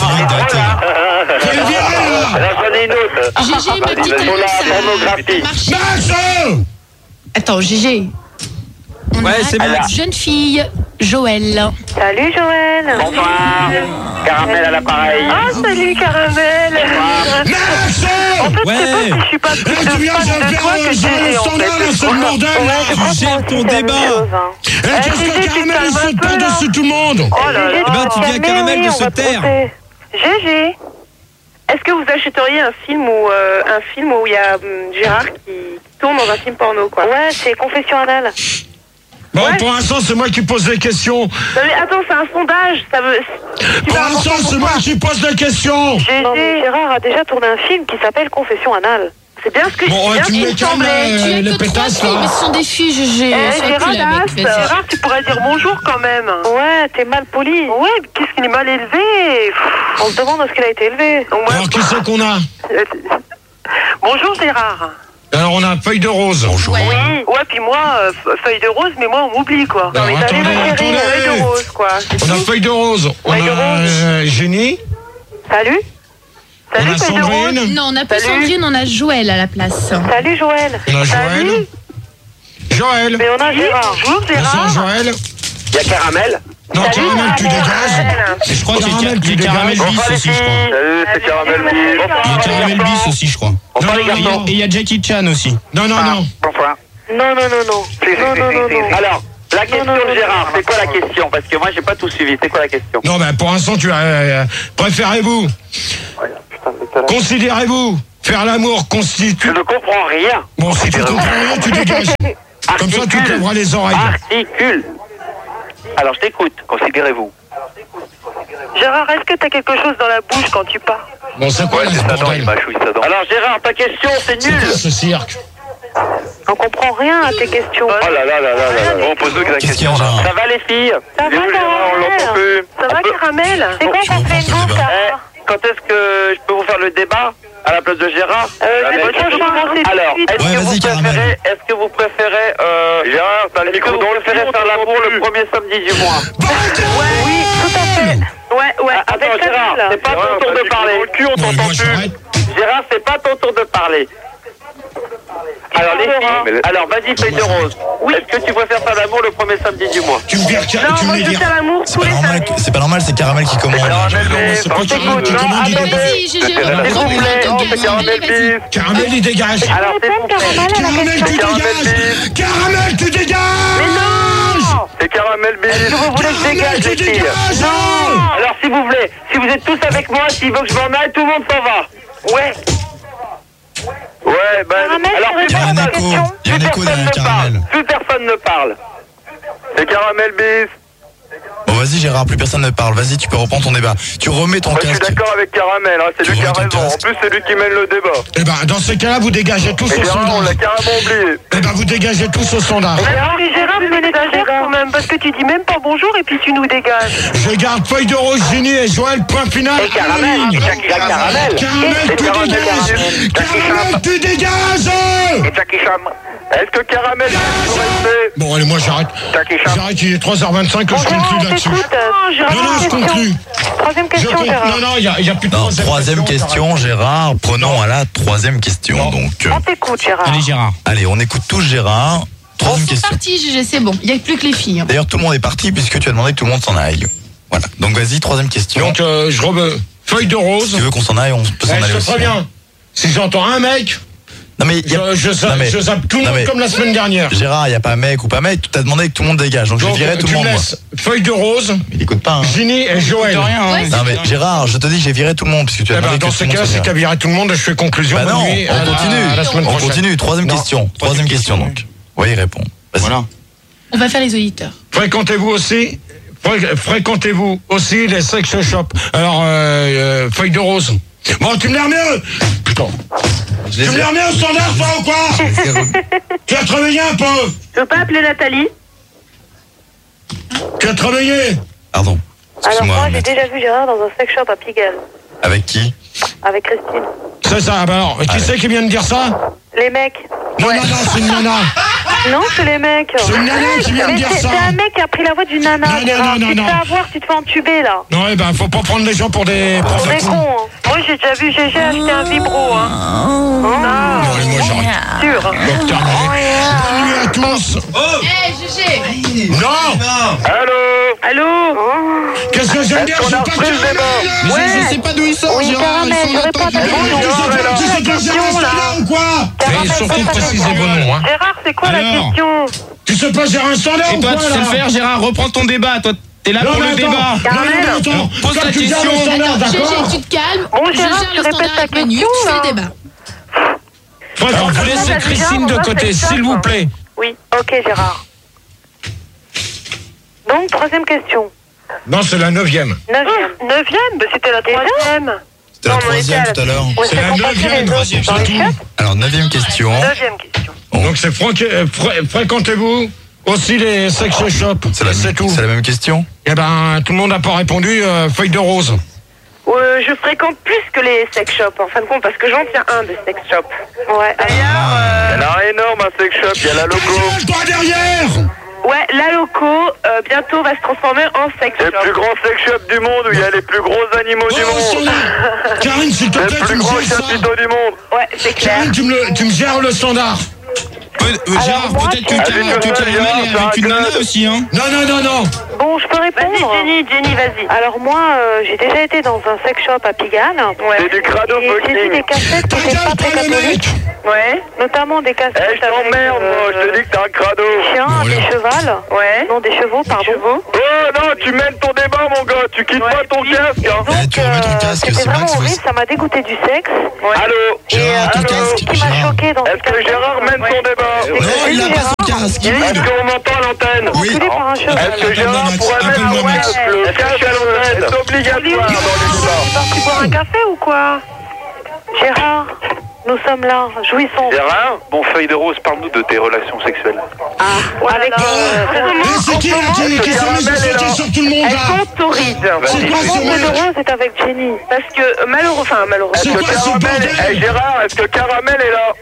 Voilà. Tu le vires, là. Là, j'en ai une autre. Gégé, une petite Pour annonce. la euh, pornographie. marché. Max. Attends, Gégé. On Ouais, a c'est une bon. jeune fille, Joël. Salut, Joël. Bonsoir. Caramel à l'appareil. Ah, salut, Caramel. Max. En fait, Ouais. c'est pas si je suis pas Eh, plus tu viens de fan de faire toi euh, que genre Gégé, le en standard, fait. là, c'est le bordel, Ouais, là. je crois que Gère moi ton aussi, c'est la débat. même chose, hein. Eh, Eh, qu'est-ce Gégé, que tu te Caramel, il calmes saute un pas peu, là. dessus tout le monde. Oh là là. Eh ben, tu dis à Caramel de se taire. Gégé. Est-ce que vous achèteriez un film où euh, un film où il y a hum, Gérard qui, qui tourne dans un film porno quoi? Ouais, c'est confession anale. Bon, Ouais. pour l'instant, c'est moi qui pose les questions. Non mais attends, c'est un sondage, ça veut. Tu Pour vas l'instant, avoir c'est moi qui pose les questions. Non, mais Gérard a déjà tourné un film qui s'appelle Confession anale. C'est bien ce que Bon, je ouais, dis. tu bien me ce les qui me calmes, semblait. euh, Tu as les que trois pétasses, filles, là. mais ce sont des filles, Gégé. Eh, Sois Gérard, cool avec, vas-y. Gérard, tu pourrais dire bonjour quand même. Ouais, t'es mal poli. Ouais, mais qu'est-ce qu'il est mal élevé. On se demande où est-ce qu'il a été élevé. Au moins- Alors, qui c'est qu'on a? Bonjour Gérard. Alors, on a Feuille de Rose. Bonjour. Ouais. Oui, ouais, puis moi, euh, f- feuille de rose, mais moi, on m'oublie, quoi. Non, mais T'as attendez, les chéris, attendez. feuille de rose, quoi. C'est On a tout. Feuille de Rose. On Feuille de a Rose. euh, Génie. Salut. On Salut, a feuille de rose. Sandrine. Non, on n'a pas Salut. Sandrine, on a Joël à la place. Salut, Joël. On a Joël. Salut. Joël. Mais on a Oui, Gérard. bonjour Bonsoir, Gérard. Joël. Il y a Caramel. Non, Salut, Caramel, tu Caramel. dégages. Et je crois qu'il y a Caramel, tu il y a Caramel dégages. bis aussi, je crois. Salut, c'est Caramel. Salut, Il y a Bonsoir les Caramel bis garçons. aussi, je crois. Bonsoir Non, les non, garçons. non. Et il y a Jackie Chan aussi. Non, non, non. Bonsoir. Non, non, non, non. Non, non, non, non. Alors, la question non, non, de Gérard, non, c'est quoi la question? Parce que moi, j'ai pas tout suivi. C'est quoi la question? Non, ben pour l'instant, tu as. Euh, préférez-vous Considérez-vous faire l'amour constitue. Je ne comprends rien. Bon, si tu comprends rien, tu dégages. Comme ça, tu te lèveras les oreilles. Articule. Alors, je t'écoute. Considérez-vous. Gérard, est-ce que t'as quelque chose dans la bouche quand tu parles? Bon, c'est quoi Ouais, là, c'est ce sa dent, bordel? il mâchouille sa dent. Alors, Gérard, ta question, c'est C'est nul. quoi ce cirque? On comprend rien à tes questions. Oh là là là là là là. Bon, pose-nous que la Qu'est-ce qu'il y question. a, Gérard? Ça va, les filles? Ça va, Caramel? Ça va, Caramel? C'est quoi qu'on fait une bouffe, Eh, quand est-ce que je peux vous faire le débat à la place de Gérard? Euh, Ah, mais- je vais commencer tout de Alors, suite. est-ce Ouais, que, vas-y, vous Caramel. préférez, est-ce que vous préférez, euh, Gérard, t'as le est-ce que micro vous dans le préférez cul, faire on l'amour t'entend le plus. premier samedi du mois? Oui, tout à fait. Ouais, ouais. Ah, Avec attends, Gérard, Camille. c'est pas Gérard, ton tour t'as de le micro parler. dans le cul, on Bon, t'entend moi, plus. j'arrête. Gérard, c'est pas ton tour de parler. Alors, les filles, alors vas-y, feuille de rose. Est-ce que tu préfères faire l'amour le premier samedi du mois? Tu me vires, tu Non, me moi, les je dire. fais l'amour C'est tous pas les normal, samedis. c'est pas normal, c'est Caramel qui commande. Caramel, C'est pas on Caramel t'écoute. qui Non, commande, il attendez. dégage. Vas-y, Gégé, S'il vous remets plaît, ton oh, gamin. c'est Caramel Allez, vas-y. Bif. Caramel, il dégage. Alors, s'il vous plaît. Caramel, tu Caramel dégages. Caramel, tu dégages. Mais non! C'est Caramel Est-ce que Bif. vous voulez que je dégage, tu les filles? dégages. Non! Alors, si vous voulez, si vous êtes tous avec moi, s'il veut que je m'en aille, tout le monde s'en va. Ouais. Ouais, ben, Caramel, alors tu plus Il y a un personne, écho, il y a un plus écho personne derrière ne Caramel. parle. Plus personne ne parle. C'est Caramel Bif. Bon, vas-y, Gérard, plus personne ne parle. Vas-y, tu peux reprendre ton débat. Tu remets ton Moi, je suis casque. d'accord avec Caramel, hein, c'est Tu lui qui a remets ton raison. En casque. plus, c'est lui qui mène le débat. Eh ben, dans ces cas-là, vous dégagez tous Et au Gérard, on sondage. l'a carrément oublié. Eh ben, vous dégagez tous au sondage. Alors, les Gérard, me les dégage quand même, parce que tu dis même pas bonjour et puis tu nous dégages. Je garde feuille de rose, Génie et Joël, point final. Et Caramel, ligne. Jackie Caramel. Caramel, tu Caramel, dégages. Caramel, tu dégages. Et Jackie Cham. Est-ce que Caramel Bif peut rester? Bon, allez, moi, j'arrête. Jackie Cham. J'arrête, il est trois heures vingt-cinq, que je Gérard, conclue on là-dessus. t'écoute. Gérard, Non, non, je question. conclue. Troisième Je question, conclue. Gérard. Non, non, il n'y a, il y a plus de Non, troisième, troisième question, Gérard. Prenons à la troisième question. Donc, euh, On t'écoute, Gérard. Allez, Gérard. allez, on écoute tous Gérard. Troisième C'est question. parti, Gégé, c'est bon. Il n'y a plus que les filles. hein. D'ailleurs, tout le monde est parti puisque tu as demandé que tout le monde s'en aille. Voilà. Donc, vas-y, troisième question. Donc, euh, je re... feuille de Si rose. tu veux qu'on s'en aille, on peut Eh, s'en aller je te aussi. préviens. Si j'entends un mec, Non, mais, il y a- je, je, zappe- non, mais- je zappe tout le non, monde mais- comme la semaine dernière. Gérard, il n'y a pas mec ou pas mec. Tu t'as demandé que tout le monde dégage. Donc, je Donc, virais tout tu le monde. me moi. laisses feuille de rose, Il écoute pas, hein. Ginny et Joël. De rien, hein. Ouais, Non, mais Gérard, je te dis que j'ai viré tout le monde puisque tu as Eh ben, demandé dans que ce tout le cas-là, monde c'est s'en qu'à irait. virer tout le monde, je fais conclusion. Bah bonne non, nuit, on à la- continue. à la semaine On prochaine. continue. Troisième Non. question. Troisième question, donc. Oui, réponds. Vas-y. Voilà. On va faire les auditeurs. Fréquentez-vous aussi fré- Fréquentez-vous aussi les sex shops. Alors, euh, euh, feuille de rose. Bon, tu me l'as remis. Putain. Je Tu les me ai- l'as remis au standard, toi, ou quoi? Tu as travaillé un peu. Je peux pas appeler Nathalie? Tu as travaillé. Pardon. Alors, Excuse-moi. moi, j'ai maître. déjà vu Gérard dans un sex shop à Pigalle, Avec qui? avec Christine. C'est ça. Ah, bah alors, qui Allez. c'est qui vient de dire ça? Les mecs. Non, non, non, c'est une nana. Non, c'est les mecs. C'est une nana qui vient de Mais dire c'est ça. c'est un mec qui a pris la voix d'une nana. Non, non, Gérard. non, non, tu te non. fais avoir, tu te fais entuber, là. Non, eh ben, faut pas prendre les gens pour des. Pour On des est cons. con. Hein. Moi, j'ai déjà vu Gégé acheter un vibro. Hein. Non, allez, moi, j'arrête. Sûr. Donc, terminé. Bonne nuit à tous. Eh, Gégé. Non. Allô? Allô? Qu'est-ce que j'aime bien? Est-ce qu'on Je a pas repris le débat? Mais Ouais. je, je sais pas d'où il sort, Oui, Gérard. Caramel, Ils sont je réponds à ta là-bas. question. Tu sais pas, tu sais pas, c'est un standard ou quoi? Caramel, Et surtout, pose ta précisez question. vos noms, hein. Gérard, c'est quoi la Alors. question? Tu sais pas gérer un standard Et ou toi, quoi, tu sais là? le faire, Gérard. Reprends ton débat. Toi, t'es là Non, pour mais le attends. débat. Non, non, mais attends. Alors, pose Comme ta tu gardes le question. standard, Gégé, d'accord? tu te calmes. Bon, je Gérard, gère tu le répètes standard ta avec Manu. question, Tu fais là. le débat. Frère, vous laissez Gérard, Christine on de va côté, faire ça. s'il vous plaît. Oui, ok, Gérard. Donc, troisième question. Non, c'est la neuvième. Neuvième. Neuvième? Bah, c'était la troisième. C'était la Non, mais on troisième était à tout à l'heure. Ouais, C'est la qu'on passait neuvième, les troisième, autres dans c'est les tout. chiottes. Alors, neuvième question. Deuxième question. Donc, c'est franqui- euh, fré- fréquentez-vous aussi les sex shops. C'est la, C'est tout. c'est la même question. Eh ben, tout le monde n'a pas répondu. euh, feuille de rose. Euh, je fréquente plus que les sex shops, en fin de compte, parce que j'en tiens un de sex shop. Ouais. D'ailleurs, euh, Il y en a un énorme, un sex shop, il y a la Ta logo. gueule, toi derrière. ouais, la loco, euh, bientôt va se transformer en sex C'est le plus shop. grand sex shop du monde où il y a les plus gros animaux du Oh, monde. standard. Karine, s'il te C'est plaît, le tu plus me grand gères ça. chapiteau du monde. Ouais, c'est clair. Karine, tu me, le- tu me gères le standard. Peut- euh, Gérard, moi, peut-être que je- Caramel Allez, que Gérard, Caramel est avec une Gérard, nana aussi, hein. Non, non, non, non. Bon, je peux Vas-y, répondre. Jenny, Jenny, vas-y. Alors moi, euh, j'ai déjà été dans un sex shop à Pigalle. C'est du crado Et j'ai vu des fucking. cassettes Ta qui étaient gueule, pas très toi, le catholiques. mec. Ouais. Notamment des casquettes. Eh, je t'emmerde, moi, je te dis que t'es un crado. Des chiens, Bon, des allez. chevals. Ouais. Non, des chevaux, pardon. chevaux. Oh non, tu mènes ton débat, mon gars, tu quittes Ouais, pas ton puis- casque, hein. Eh, tu remets ton euh, casque, c'était c'est vrai vraiment que c'est horrible, facile. ça m'a dégoûté du sexe. Allô Gérard, ton allô casque. Ce qui m'a Gérard. choqué dans Est-ce que Gérard mène son débat Non, il a pas son casque. il Est-ce brûle. qu'on m'entend à l'antenne Oui. Enculé par un cheval. Est-ce que Gérard Max, pourrait appelle-moi mettre son Max. casque Le casque à l'antenne est obligatoire dans les débats. Il est parti boire un café ou quoi? Gérard, nous sommes là, jouissons. Gérard, bon, feuille de rose, parle-nous de tes relations sexuelles. Avec euh, Eh, c'est qui là qui, qui s'est mis à sauter sur tout le monde Elles là? sont torrides. C'est quoi Mon ce feuille de mec? rose est avec Jenny. Parce que euh, malheureux, enfin malheureux. Est-ce C'est que quoi ce Caramel bordel? Eh Gérard, est-ce que Caramel est là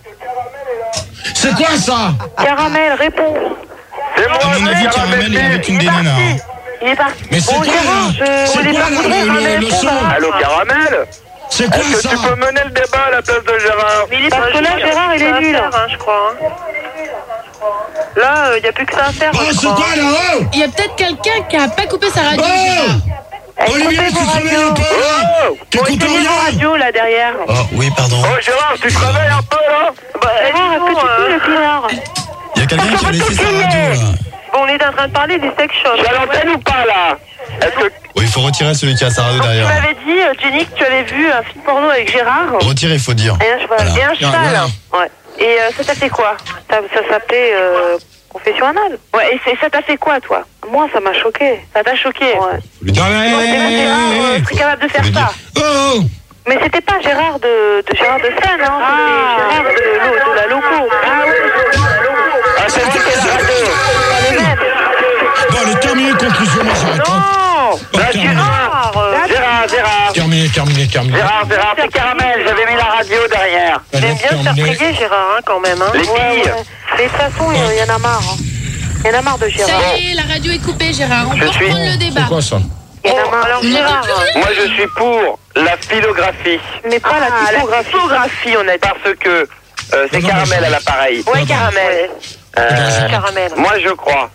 C'est quoi ça? Caramel, réponds. C'est moi, À mon avis, Caramel est avec une des nanas. hein. Il est parti. Mais c'est Bon, quoi Gérard, là? je- C'est on est quoi pas là voudrais le, le, ramener le pour son? ça. Allô Caramel C'est quoi Est-ce que ça? tu peux mener le débat à la place de Gérard Mais il est Parce pas que là, gentil, Gérard, il est ça à nul. faire, hein, je crois. hein. Là, il n'y a plus que ça à faire. Oh, je c'est crois, quoi hein. là? Oh! Il y a peut-être quelqu'un qui a pas coupé sa radio. Oh! Gérard. Olivier, tu te réveilles un peu là? Oh Bon, T'écoutes éteignez vos rien? radios là derrière. Oh, oui, pardon. Oh Gérard, tu te réveilles un peu là Bah, Gérard, est-ce que tu disons, peux euh, le pinard? Il y a quelqu'un qui a laissé sa radio là. bon, on est en train de parler des sex shops. Tu es à l'antenne ou pas là Est-ce que... Oui, il faut retirer celui qui a sa radio Donc, tu derrière. m'avais dit, euh, Jenny, que tu avais vu un film porno avec Gérard Retirer, il faut dire. Et un cheval. Voilà. et un cheval. voilà. Ouais. Et euh, ça t'a fait quoi? Ça, ça s'appelait euh, confession anale. Ouais, et c'est- ça t'a fait quoi, toi? Moi, ça m'a choqué. Ça t'a choqué? Ouais. Non, mais, Ouais, t'es eh, Gérard, eh, euh, eh. serait capable de faire Faut le ça. Oh! Mais c'était pas Gérard de, de Gérard de Seine, hein. Ah. C'était Gérard de, de, de la loco. Ah oui, Ah c'est moi qui ai la radio Pas les mêmes. Bon, allez, terminé, conclusion, moi j'arrête. hein. non. Oh, Là, terminé. Gérard euh, Gérard, Gérard Terminé, terminé, terminé. Gérard, Gérard, c'est Caramel, j'avais mis la radio derrière. Il Allez, aime bien se faire terminé. prier, Gérard, hein, quand même. Hein. Les Ouais, filles. ouais. Mais de toute façon, il y en a marre. hein. Il y en a marre de Gérard. Ça y est, la radio est coupée, Gérard. On Je peut suis- reprendre le débat. C'est quoi ça? Il y en a marre. Alors, On Gérard, n'entend plus rien. Moi je suis pour la philographie. mais pas Ah, la la typographie. typographie, on a dit. Parce que euh, c'est Non, non, Caramel mais à l'appareil. Ouais, caramel. Euh, Caramel. moi je crois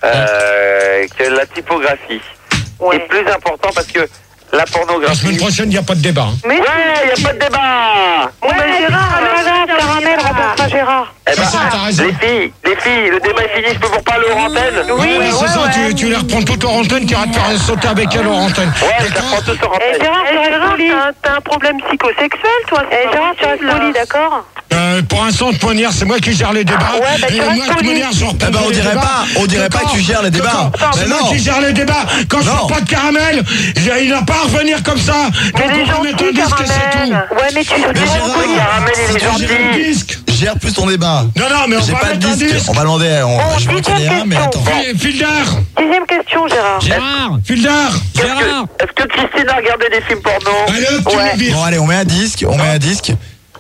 euh, que la typographie Ouais. est plus importante parce que la La pornographie... semaine prochaine, il n'y a pas de débat. hein. Mais Ouais, il n'y a pas de débat. Bon, ben Gérard, c'est pas grave, Caramel, remporte pas Gérard. Eh ben, Ça, t'as raison. les filles, les filles, le débat est fini, je peux vous parler aux antennes. Oui, mais c'est ça, tu, tu les reprends toutes hors antenne, tu iras te faire sauter avec elle hors antenne. Ouais, ça D'accord? prend tout sur Eh antenne. Gérard, tu restes Gérard, poli. t'as un- t'as un problème psychosexuel, toi? Eh Gérard, tu restes poli, d'accord? Euh, pour l'instant, de manière, c'est moi qui gère les débats. Ouais, bah, tu et restes moi, de poli. manière, je reprends Eh ben, on les dirait débats. pas- on dirait pas D'accord. que tu gères les débats. D'accord. C'est Mais moi non. qui gère les débats. Quand je Non. fais pas de caramel, j'ai- il n'a pas à revenir comme ça. Mais Donc, les on va mettre un gentils, disque et c'est tout. Caramel. Ouais, mais tu Mais Gérard, Caramel, il est Faut gérer le gentil. disque. gère plus ton débat. Non, non, mais on J'ai va pas de mettre un disque. disque. On va demander. On, Bon, je vais dixième retirer un, mais question. attends. Fi- Fildar. Dixième question, Gérard. Gérard Fildar. Est-ce Gérard que, est-ce que Christine a regardé des films porno? Allez hop, tu Ouais. le vires. Bon, allez, on met un disque. On met un disque.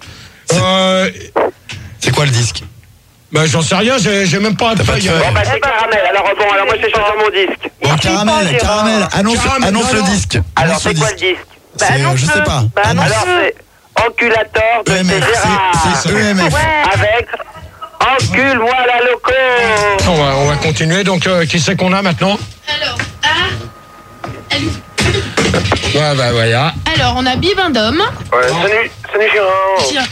Euh, C'est quoi le disque? bah, j'en sais rien, j'ai j'ai même pas de T'as pas de feuille. feuille. Bon bah c'est Caramel, alors bon, alors moi je vais choisir mon disque. Bon, caramel, Gérard. caramel, annonce, Caramel, annonce non, le non. disque. Alors Annonce c'est quoi le disque? Bah, C'est, euh, je annonce-le. sais pas. Bah, Annonce. Alors c'est Enculator de E M F, chez Gérard. c'est- c'est E M F. Ouais. Avec Encule-moi la loco. On va, on va continuer. Donc, euh, qui c'est qu'on a maintenant? Alors, ah, elle- Ouais, bah, voilà. alors, on a Bibendum. Ouais, salut, salut Gérard. Tiens,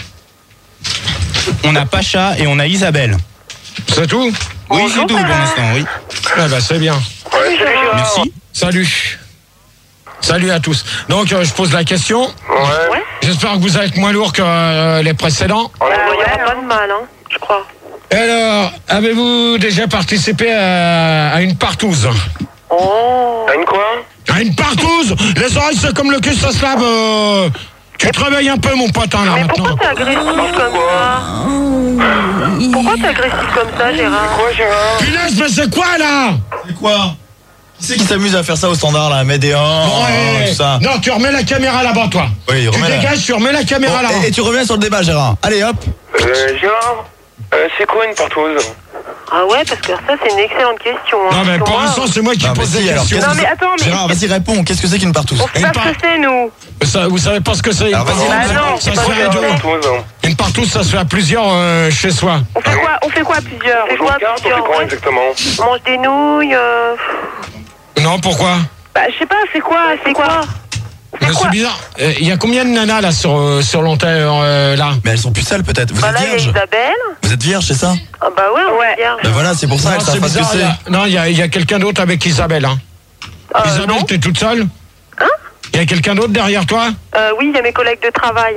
On a Pacha et on a Isabelle. C'est tout? Oui, c'est tout pour l'instant, oui. Ah, bah, c'est bien. Ouais, salut Gérard. Merci. Salut. Salut à tous. Donc, euh, je pose la question. Ouais. J'espère que vous êtes moins lourd que euh, les précédents. Ouais, Bah, il n'y ouais. aura pas de mal, hein, je crois. Alors, avez-vous déjà participé à, à une partouze? Oh. T'as une quoi? À une partouze? Les oreilles, c'est comme le cul, ça se lave. euh, Tu te réveilles un peu, mon pote, hein, là, Mais maintenant. pourquoi t'es agressif comme ça? Pourquoi t'es agressif comme ça, Gérard? Quoi Gérard? Punaise, mais c'est quoi, là? C'est quoi? Qui c'est qui s'amuse à faire ça au standard, là? Mettre des un, Ouais. tout ça. Non, tu remets la caméra là-bas, toi. Oui, Tu remets la- dégages, tu remets la caméra Bon, là. et, et tu reviens sur le débat, Gérard. Allez, hop. Euh, Gérard, euh, c'est quoi une partouze? Ah ouais, parce que ça, c'est une excellente question. Hein, Non, mais parce que pour moi, l'instant, c'est moi qui Non, mais pose si, des alors, questions. qu'est-ce Non, que mais c'est- attends, mais- Gérard, vas-y, réponds. Qu'est-ce que c'est qu'une partouze? on sait Une pas ce part- que c'est, nous. Ça, vous savez pas ce que c'est? Alors, Une vas-y, partouze, Bah non, ça c'est se pas fait à ce que deux. c'est. Partouze. Une partouze, ça se fait à plusieurs euh, chez soi. On fait quoi On fait quoi à plusieurs On fait On joue quoi aux à cartes, on fait plusieurs quoi Ouais. exactement? On mange des nouilles. euh, Non, pourquoi? Bah, je sais pas, c'est quoi C'est quoi Mais c'est bizarre. Il y a combien de nanas là sur, euh, sur l'antenne euh, là? Mais elles sont plus seules peut-être. Vous Bah êtes là, il y a vierge Isabelle. Vous êtes vierge, c'est ça? Ah bah ouais, on est vierge. Ben voilà, c'est pour ça Non, que ça c'est pas ce que bizarre, il y a- c'est. Non, il y a, il y a quelqu'un d'autre avec Isabelle. Hein. Euh, Isabelle, non. t'es toute seule? Hein? Il y a quelqu'un d'autre derrière toi? Euh, oui, il y a mes collègues de travail.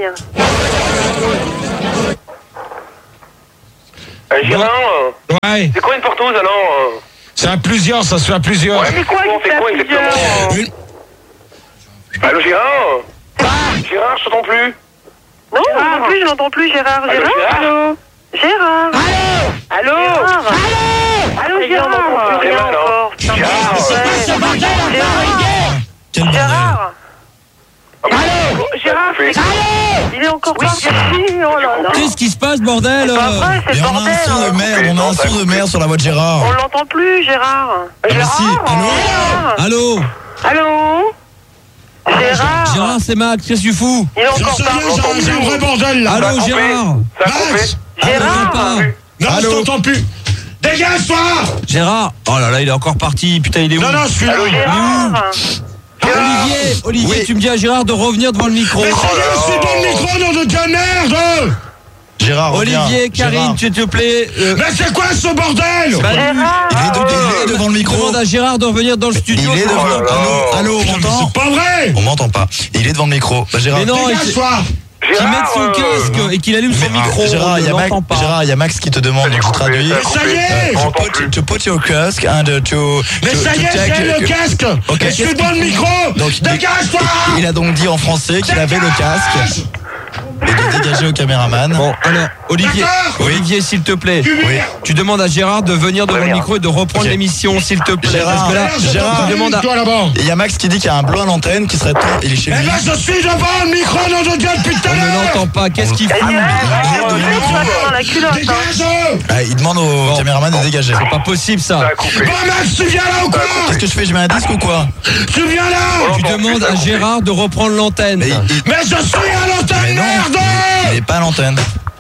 Euh, Gérard, euh, Ouais. c'est quoi une porteuse alors euh C'est à plusieurs, ça se fait à plusieurs. Ouais, mais quoi, c'est quoi exactement? Une- Allô Gérard? Gérard, je t'entends plus. Non, je n'entends plus, je n'entends plus, Gérard. Allô, Gérard? Gérard Gérard? Allô? Allô? Gérard Allô, Gérard? On n'entend plus rien Gérard, encore. Putain, Gérard. Gérard? Quel bordel. Gérard? Allô? Gérard, c'est quoi? Il est encore parti. Oh là là. Qu'est-ce qui se passe, bordel? C'est pas vrai, c'est Et le on a un bordel. son de merde, on a un son de merde sur la voix de Gérard. On l'entend plus, Gérard. mais si, Gérard? Allô? Allô? Gérard? Gérard, c'est Max, qu'est-ce que tu fous? Il est J'en encore sais pas. rien, j'ai- j'ai un vrai bordel là. Allô, Gérard? Ça a coupé. Max! Gérard? pas. Non, je Allô? t'entends plus. Dégage-toi! Gérard? Oh là là, il est encore parti, putain, il est où? Non, non, je suis là. Gérard? Olivier, Olivier, Oui. tu me dis à Gérard de revenir devant le micro. Mais ça y est, je suis dans le micro, nom de Dieu, merde! Gérard, reviens. Olivier, Karine, Gérard. s'il te plaît. euh, Mais c'est quoi ce bordel? Manu, Gérard? Il est, de- il est devant le micro. demande à Gérard de revenir dans le Il studio. est devant. Oh là là. Allô, allô, on Mais m'entend? c'est pas vrai! On m'entend pas. Il est devant le micro. Bah, Gérard. Mais non, il- Dégage-toi! qu'il mette son euh, casque et qu'il allume son micro. Gérard, on il y ne a Max, l'entend pas. Gérard, il y a Max qui te demande, donc je traduis. Ça a Mais ça y coupé. est! On To entend put, plus. to put your casque and to. Mais to- ça to y est, take- j'ai le casque! Ok. Et je suis dans le micro! Donc, il- Dégage-toi! Il a donc dit en français qu'il avait le casque et de dégager au caméraman. Bon, alors, Olivier, D'accord. Olivier, s'il te plaît, Oui. tu demandes à Gérard de venir devant le Très bien. micro et de reprendre Ok. l'émission, s'il te plaît. Gérard, parce que là, Gérard, tu demandes à... Toi là-bas! Et il y a Max qui dit qu'il y a un blanc à l'antenne qui serait temps. Il est chez Eh lui. ben, je suis devant le micro, nom de Dieu, depuis tout à On ne l'heure! l'entend pas. Qu'est-ce qu'il Eh, fout? Gérard, Ah, on oui. sait que tu vas faire dans la culotte, hein. Dégage! Ah, il demande au caméraman de dégager. C'est pas possible, Ça ça. a coupé. Bon, Max, tu viens là ou quoi? Qu'est-ce que je fais? Je mets un disque ou quoi? Tu viens là! Tu demandes à Gérard de reprendre l'antenne. Mais il- Mais je suis à mais l'antenne, non, merde! il est pas à l'antenne.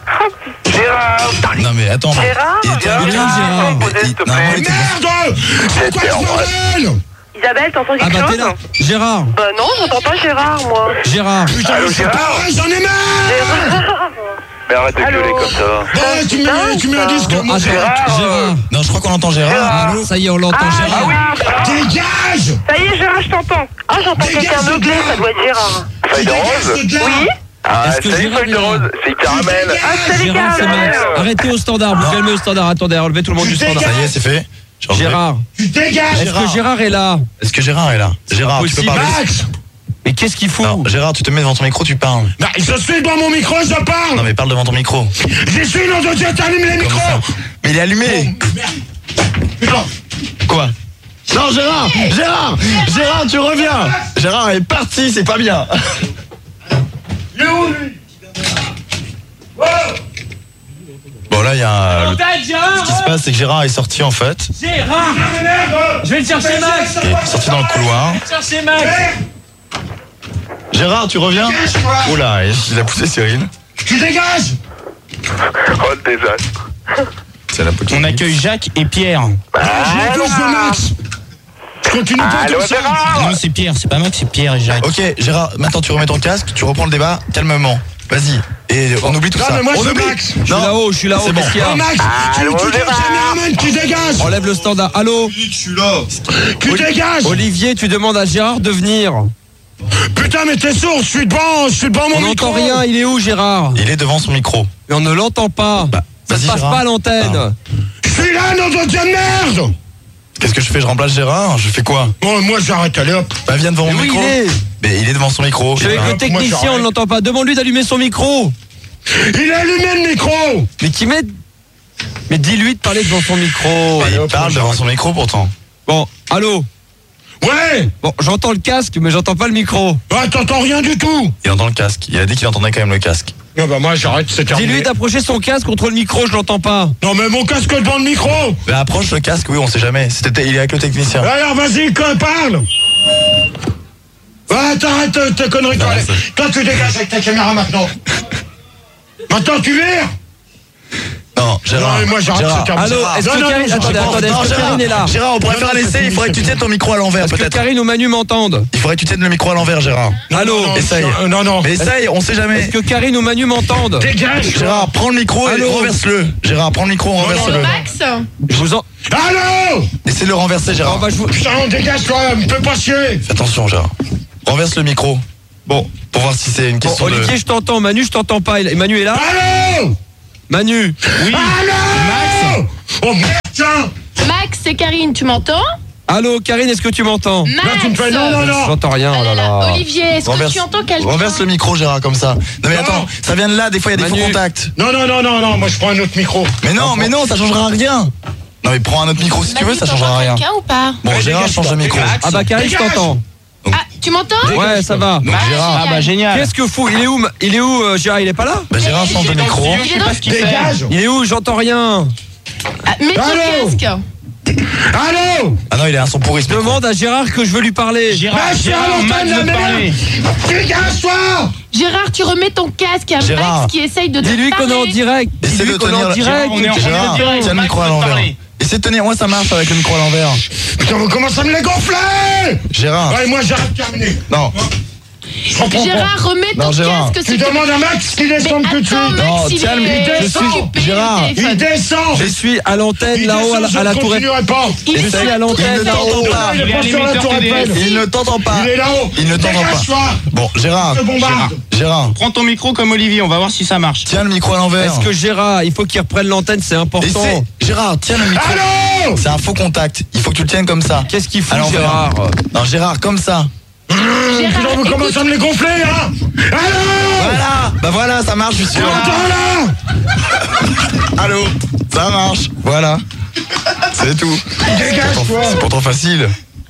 Gérard. Non mais attends. Gérard, il était Gérard, invité. Gérard. Mais il- S'il te normalement, plaît. il était- Merde! C'est quoi ce bordel? Isabelle, t'entends Ah quelque bah t'es chose? là. Gérard, Bah non, j'entends pas Gérard, moi. Gérard. Putain, Allô, mais c'est Gérard? pas vrai, j'en ai marre! Mais arrête de Allô gueuler comme ça. Bon, tu mets, tu mets un disque. Bon, moi, attends, c'est- Gérard. Non, je crois qu'on entend Gérard. Allô? Ça y est, on l'entend, Ah, Gérard. oui. Dégage! Ça y est, Gérard, je t'entends. Ah, j'entends Dégage quelqu'un de meugler, là. ça doit être Gérard. Feuille de Dégage rose. de là. Oui? Ah, Est-ce que salut Gérard feuille de est là rose. C'est caramel. Ah, salut, Gérard, c'est Caramel. Max. Arrêtez au standard, vous calmez au standard. Attendez, enlevez tout le monde du standard. Ça y est, c'est fait. J'ai enlevé. Gérard, Tu dégages! est-ce que Gérard est là? Est-ce que Gérard est là? Gérard, tu peux possible. parler? Max! Mais qu'est-ce qu'il fout? Non, Gérard, tu te mets devant ton micro, tu parles. Bah, je suis devant mon micro, je parle! Non mais parle devant ton micro. J'y suis, nom de Dieu, t'allumes les Comme micros! ça. Mais il est allumé. Putain! Quoi? Non Gérard, Gérard, Gérard, tu reviens. Gérard est parti, c'est pas bien. Il est où, lui? Bon là, il y a. le- Ce qui se passe, c'est que Gérard est sorti en fait. Gérard! Je vais le chercher, Max! Il est sorti dans le couloir. Chercher Max! Gérard, tu reviens? Oula, il a poussé Cyril. Tu dégages! Oh, le désastre. C'est la petite. On accueille Jacques et Pierre. Je m'occupe de Max! Je continue pas Allô, comme ça! Gérard. Non, c'est Pierre, c'est pas Max, c'est Pierre et Jacques. Ok, Gérard, maintenant tu remets ton casque, tu reprends le débat calmement. Vas-y. Et on oublie tout Non, ça. mais moi, on je oublie. veux Max. Je suis Non. là-haut, je suis là-haut, C'est bon. qu'est-ce qu'il y Oh, a? Max! Tu Allô, tu dis au Gérard. caméraman, tu dégages! Enlève le standard. Allô? Tu dégages! Olivier, tu demandes à Gérard de venir. Putain, mais t'es sourd, je suis devant, je suis devant mon On micro! n'entend rien, il est où, Gérard? Il est devant son micro. Mais on ne l'entend pas. Ça vas-y, ne passe Gérard. pas à l'antenne. Je suis là, nom de Dieu de merde! Qu'est-ce que je fais? Je remplace Gérard? Je fais quoi? Bon, moi, j'arrête, allez hop! Bah viens devant Mais mon où il micro. est? Mais il est devant son micro. Je suis avec Bah, le technicien, on ne l'entend pas. Demande-lui d'allumer son micro. Il a allumé le micro! Mais qui met... Mais dis-lui de parler devant son micro. mais il parle devant son micro pourtant. Bon, allô? Ouais! Bon, j'entends le casque, mais j'entends pas le micro. Ah, t'entends rien du tout! Il entend le casque. Il a dit qu'il entendait quand même le casque. Non, bah, moi, j'arrête, c'est terminé. Dis-lui d'approcher son casque contre le micro, je l'entends pas. Non, mais mon casque devant le micro! Bah approche le casque, oui, on sait jamais. C'était, il est avec le technicien. Alors, vas-y, quoi, parle! Ouais, t'arrêtes euh, tes conneries, toi. Non, allez. Toi, tu dégages avec ta caméra maintenant. Maintenant, tu vires! Non, Gérard. Non, mais moi, j'arrête Gérard. ce terme. Allô, est-ce Non, que non, Karine, non, attendez, non, attendez, Non, est-ce que Gérard, Karine est là? Gérard, on pourrait faire un essai, il faudrait que tu tiennes ton micro à l'envers Est-ce que peut-être. Karine ou Manu m'entendent? Il faudrait que tu tiennes le micro à l'envers, Gérard. Allô? non, Essaye. non, Non, non. Mais essaye, on sait jamais. Est-ce que Karine ou Manu m'entendent? Dégage. Gérard, prends le micro et Allô renverse-le. Gérard, prends le micro, renverse-le. Max, Je vous en... Allô. Essaye de le renverser, Oh, Gérard. bah, je vous... Putain, dégage-toi, me fais pas chier. Fais attention, Gérard. Renverse le micro. Bon, pour voir si c'est une Bon, question de... Olivier, je t'entends. Manu, je t'entends pas. Et Manu est là? Allô. Manu. Oui. Allô. Oh merde, tiens. Max, c'est Karine, tu m'entends? Allô, Karine, est-ce que tu m'entends? Max. tu me fais- non, non, non. J'entends rien, oh là là. Olivier, est-ce que Renverse- tu entends quelqu'un? Renverse le micro, Gérard, comme ça. Non mais Non. attends, ça vient de là, des fois il y a des Manu. faux contacts. Non, non, non, non, non, moi je prends un autre micro. Mais non, mais non, ça changera rien. Non mais prends un autre micro si tu veux, Manu, ça t'entends changera rien. quelqu'un ou pas? Bon, Ouais, Gérard, dégage, change de toi, micro. dégage. Ah bah, Karine, je Dégage. t'entends. Ah, tu m'entends? Ouais, ça va. Donc Gérard, Ah bah génial. Qu'est-ce que fou? Il est où, ma- il est où, euh, Gérard? Il est pas là? bah Gérard change de micro. Je sais pas ce qu'il fait. Dégage. Il est où? J'entends rien. Ah, mets ton Allô. casque. Allô. Ah non, il est à son pourri. ce Je micro. demande à Gérard que je veux lui parler. Gérard, Mais c'est Gérard, à l'antenne, Max la veut merde. parler. Dégage-toi. Gérard, tu remets ton casque à Gérard. Max qui essaye de te Dis-lui qu'on est en parler. direct. Essaie Dis-lui de qu'on est en tenir- direct. on est en- Gérard, direct, tiens le Max micro à veut l'envers. parler. Essaie de tenir, moi ça marche avec le micro à l'envers. Putain, vous commencez à me les gonfler. Gérard, Ouais, moi j'arrête terminé. non, Je comprends Gérard, remets Non, ton Gérard. casque. Tu s'il te demandes à Max qu'il Mais descende tout de suite. attends, Max, Non, il tiens, est il descend. occupé au Gérard. Il téléphone. descend. Je suis à l'antenne Il là-haut à la, descend, à la je tour Eiffel. continuerai pas. Il Je est suis à sur la l'antenne tour il ne là-haut. t'entend pas. Il est pas sur la tour Eiffel. Il ne t'entend pas. Il est là-haut. Il ne t'entend pas. Dégage-toi. Bon, Gérard, Je te bombarde. Gérard, Prends ton micro comme Olivier, on va voir si ça marche. tiens le micro à l'envers. Est-ce que Gérard, il faut qu'il reprenne l'antenne, c'est important. Essaie. Gérard, tiens le micro. Allô. C'est un faux contact. Il faut que tu le tiennes comme ça. Qu'est-ce qu'il fout, À l'envers. Gérard? Non, Gérard, comme ça. Putain, vous commencez à me les gonfler, hein. Allô. Voilà. Bah voilà, ça marche, je suis sûr. Entends là. Allô. Ça marche. Voilà. C'est tout. Dégage-toi. C'est pourtant facile.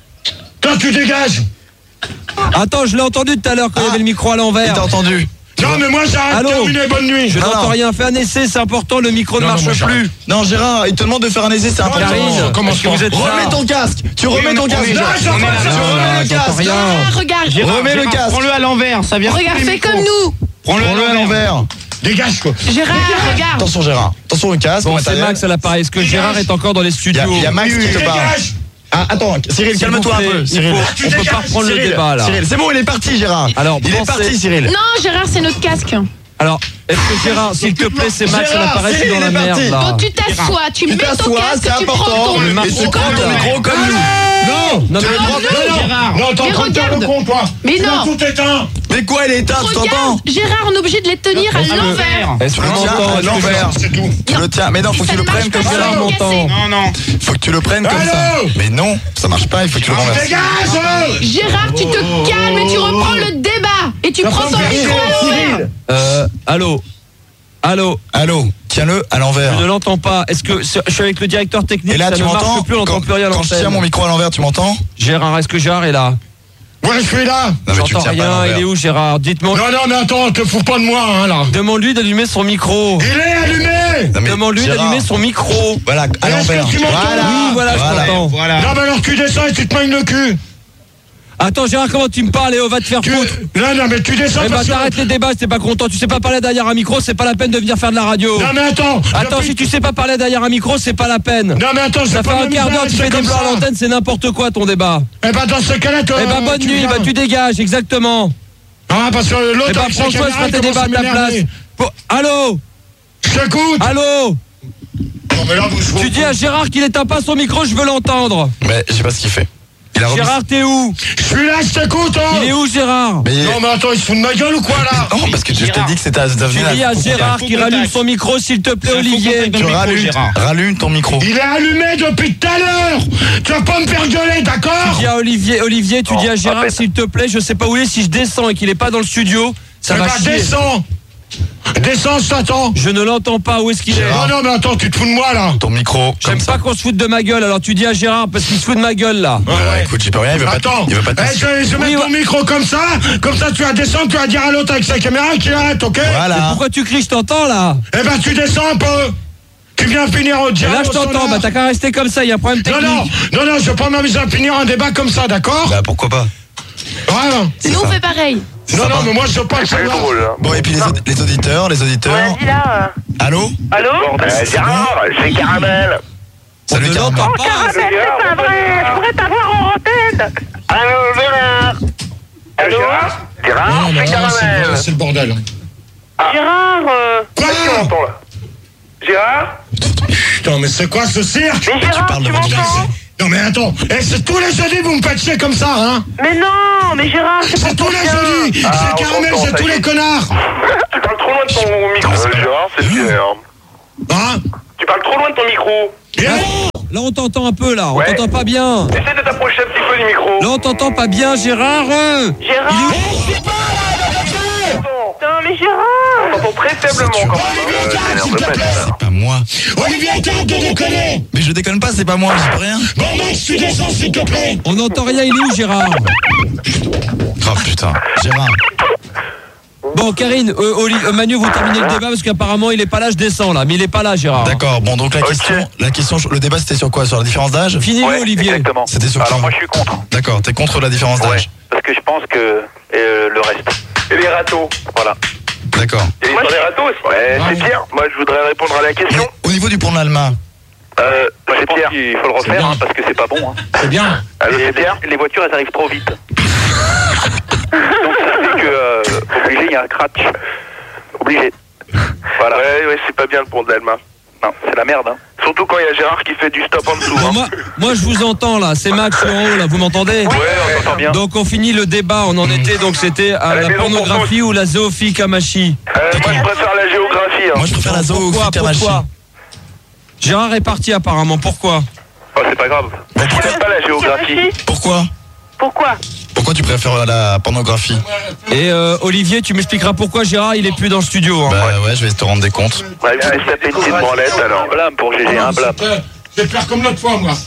Toi, tu dégages. Attends, je l'ai entendu tout à l'heure quand il y Ah. avait le micro à Il l'envers. t'a entendu. Non, mais moi j'arrête Allô. terminé. Bonne nuit. Je Non, n'entends non. rien. Fais un essai, c'est important. Le micro ne Non, non, marche moi, j'arrête. plus. Non, Gérard, il te demande de faire un essai, c'est important. Karine, comment est-ce que ça vous êtes Remets là? ton casque. Tu remets ton on est casque. là, Non, on est j'entends là. pas, tu Non, remets non, le j'entends casque. rien. Ah, regarde. Gérard, Remets le Gérard, casque. Prends-le à l'envers, ça vient. Regarde, sur les fais micros. comme nous. Prends-le à Prends-le à l'envers. l'envers. Dégage, quoi. Gérard, regarde. Attention, Gérard. Attention au casque. Bon, au c'est matériel. Max à l'appareil. Est-ce que Gérard est encore dans les Il y studios? a, il y a Max qui te parle. Dégage. Ah, attends, Cyril, S'il calme-toi vous un plaît, peu. il Cyril. faut- Tu on peut pas dégages, reprendre le Cyril, débat là. Cyril, c'est bon, il est parti, Gérard. Alors, il est pensez- parti, Cyril. Non, Gérard, c'est notre casque. Alors, est-ce que Gérard, s'il te plaît, c'est Max à Gérard, l'appareil, je suis dans la Cyril est merde parti. là. Donc tu t'assois, tu mets ton t'assois, casque, c'est tu prends important. ton Le Et marteau tu prends ton micro comme nous. Non. Non, mais Tu le prends- Non, non. Gérard. Non, t'es en Mais train de faire le regarde. con, toi. Mais Tu non. m'as tout éteint. Mais quoi, il est éteint, tu t'entends? Regarde, Gérard, on est obligé de les tenir à À l'envers. est-ce Tu que le tiens m'entends? à Est-ce que l'envers. C'est tout. Tu le tiens, mais non, faut que Ça tu le ne marche prennes pas, comme ça ça. va me casser. Non, non. Faut que tu le prennes comme ça. Allô. Mais non, ça marche pas, il faut que tu le renverses. Dégage. Gérard, tu te calmes et tu reprends le débat. Et tu prends ton micro à l'envers. Euh, allô? Allô? Allô, tiens-le à l'envers. Je ne l'entends pas. Est-ce que c'est- je suis avec le directeur technique? Et là, ça tu ne marche m'entends? plus, on n'entend Quand, plus rien à quand je tiens l'antenne. mon micro à l'envers, tu m'entends? Gérard, est-ce que Gérard est là? Ouais, je suis là. Non, mais tu le J'entends tiens pas à rien. l'envers. Il est où, Gérard? Dites-moi. Non, non, mais attends, te fous pas de moi, hein, là. Demande-lui d'allumer son micro. Il est allumé. Non, mais Demande-lui Gérard, d'allumer son micro. Voilà, à Est-ce que l'envers. tu m'entends? Voilà, Oui, voilà, je voilà. t'entends. Voilà. Non, mais alors tu descends et tu te manges le cul. Attends, Gérard, comment tu me parles? Léo, va te faire Tu... foutre. Non, non, mais tu descends Eh ben, parce que... t'arrêtes les débats, si t'es pas content. Tu sais pas parler derrière un micro, c'est pas la peine de venir faire de la radio. Non, mais attends. Attends, depuis- si tu sais pas parler derrière un micro, c'est pas la peine. Non, mais attends, Ça c'est fait pas un même quart d'heure, idée, tu c'est fais des comme blancs à ça. l'antenne, c'est n'importe quoi ton débat. Eh ben, dans ce cas-là, toi... Eh ben, bonne tu nuit, viens. bah tu dégages, exactement. Ah, parce que l'autre... Eh ben, avec sa François, je caméra, ferai il tes commence débats à ta m'énerver. place. Pour- Allô? Je t'écoute. Allô? Non, mais là, vous jouez Tu au dis à Gérard qu'il éteint pas son micro, je veux l'entendre. Mais je sais pas ce qu'il fait. Il a remis- Gérard, t'es où? Je suis là, je t'écoute, hein. Il est où, Gérard? Mais- Non, mais attends, il se fout de ma gueule ou quoi, là? Non, parce que tu- je t'ai dit que c'était à Tu dis à Gérard faux qu'il contact. rallume son micro, s'il te plaît, C'est un faux Olivier. contact. Tu micro, rallumes, Gérard. rallume ton micro. Il est allumé depuis tout à l'heure. Tu vas pas me faire gueuler, d'accord? Tu dis à Olivier, Olivier, tu dis à Gérard, rappelle. s'il te plaît, je sais pas où il est, si je descends et qu'il est pas dans le studio, ça Eh va ben, chier. descends. Descends, je t'attends. Je ne l'entends pas, où est-ce qu'il est? Non, non, mais attends, tu te fous de moi, là. Ton micro, comme J'aime ça. pas qu'on se foute de ma gueule, alors tu dis à Gérard parce qu'il se fout de ma gueule là. Voilà, écoute, j'y peux rien, il veut pas te- Attends, il veut pas te eh, je, vais- je vais Oui, mettre ton micro comme ça, comme ça tu vas descendre, tu vas dire à l'autre avec sa caméra qu'il arrête, ok? Mais Voilà. pourquoi tu cries, je t'entends là? Eh ben tu descends un peu. Tu viens finir au Et diable. là je au t'entends, sonore. bah t'as qu'à rester comme ça, il y a un problème Non, technique. non, non, non, je vais pas m'amuser à finir un débat comme ça, d'accord? Bah pourquoi pas? Ouais, Nous, on fait pareil. Non, non, mais moi je veux pas le savoir. Bon, et puis les, aud- les auditeurs, les auditeurs. Vas-y là. Allô Allô Euh, Gérard, c'est Caramel. Salut ne Caramel. l'entend Oh, Caramel, c'est pas vrai. Je pourrais t'avoir en antenne. Allô, Gérard. Allô Gérard, Non, non, c'est non, c'est Caramel. le- c'est le bordel. Gérard, euh... Quoi? Qu'est-ce qu'on entend là Gérard Putain, mais c'est quoi ce cirque? Mais Gérard, parles tu de votre m'entends? Non, mais attends, eh, c'est tous les jeudis vous me faites chier comme ça, hein? Mais non, mais Gérard, c'est C'est pour tous ton les bien. jeudis! Ah, C'est on Caramel, t'entend, c'est ça tous y est. les connards! Tu parles trop loin de ton micro. Euh, Gérard, c'est Pierre. Hein? Tu parles trop loin de ton micro. Et alors? Là, on t'entend un peu, là. On Ouais. t'entend pas bien. Essaie de t'approcher un petit peu du micro. Là, on t'entend pas bien, Gérard. euh. Gérard. Putain, mais Gérard. On t'entend très faiblement quand même. Euh, c'est l'air de mettre, là. C'est pas moi. Olivier, arrête de déconner! Mais je déconne pas, c'est pas moi, j'ai pas rien. Bon, Max, tu descends, s'il te plaît! On n'entend rien, il est où, Gérard? Oh putain. Gérard. Bon, Karine, euh, Oli- euh, Manu, vous terminez le débat parce qu'apparemment, il est pas là, je descends, là. Mais il est pas là, Gérard. D'accord, bon, donc la Ok. question, la question, le débat c'était sur quoi? Sur la différence d'âge? Finis-le, Ouais, Olivier. exactement. C'était sur Alors quoi? moi je suis contre. D'accord, t'es contre la différence Ouais. d'âge? Parce que je pense que euh, le reste. Et les râteaux. Voilà. D'accord. Et les râteaux aussi. Ouais, c'est Pierre. Moi, je voudrais répondre à la question. Au niveau du pont de l'Alma, Euh, Moi je c'est pense Pierre. qu'il faut le refaire bien. hein, parce que c'est pas bon. Hein. C'est bien! Allô, Et c'est Pierre. les, les voitures elles arrivent trop vite. Donc ça fait que euh, obligé il y a un crash. Obligé. Voilà. Ouais, ouais, c'est pas bien le pont de l'Alma. Non, c'est la merde. Hein. Surtout quand il y a Gérard qui fait du stop en dessous. Bon, Hein. moi, moi, je vous entends, là. C'est Max sur en haut, là. Vous m'entendez? Ouais, on t'entend bien. Donc, on finit le débat. On en était, donc, c'était à À la la maison pour pornographie ou la zoophile Kamachi. Euh, moi, je préfère la géographie. Hein. moi je préfère la zoo au Pourquoi? Fitamachi. Pourquoi? Gérard est parti, apparemment. Pourquoi? Oh, c'est pas grave. Bon, Je pourquoi, n'aime pas la géographie. pourquoi Pourquoi? Pourquoi tu préfères la pornographie? Et euh, Olivier, tu m'expliqueras pourquoi Gérard, il est plus dans le studio. Hein. Bah ouais, je vais te rendre des comptes. Ouais, il voulait se taper une petite branlette alors. Un blâme pour G G, un blâme. Je vais faire comme l'autre fois, moi.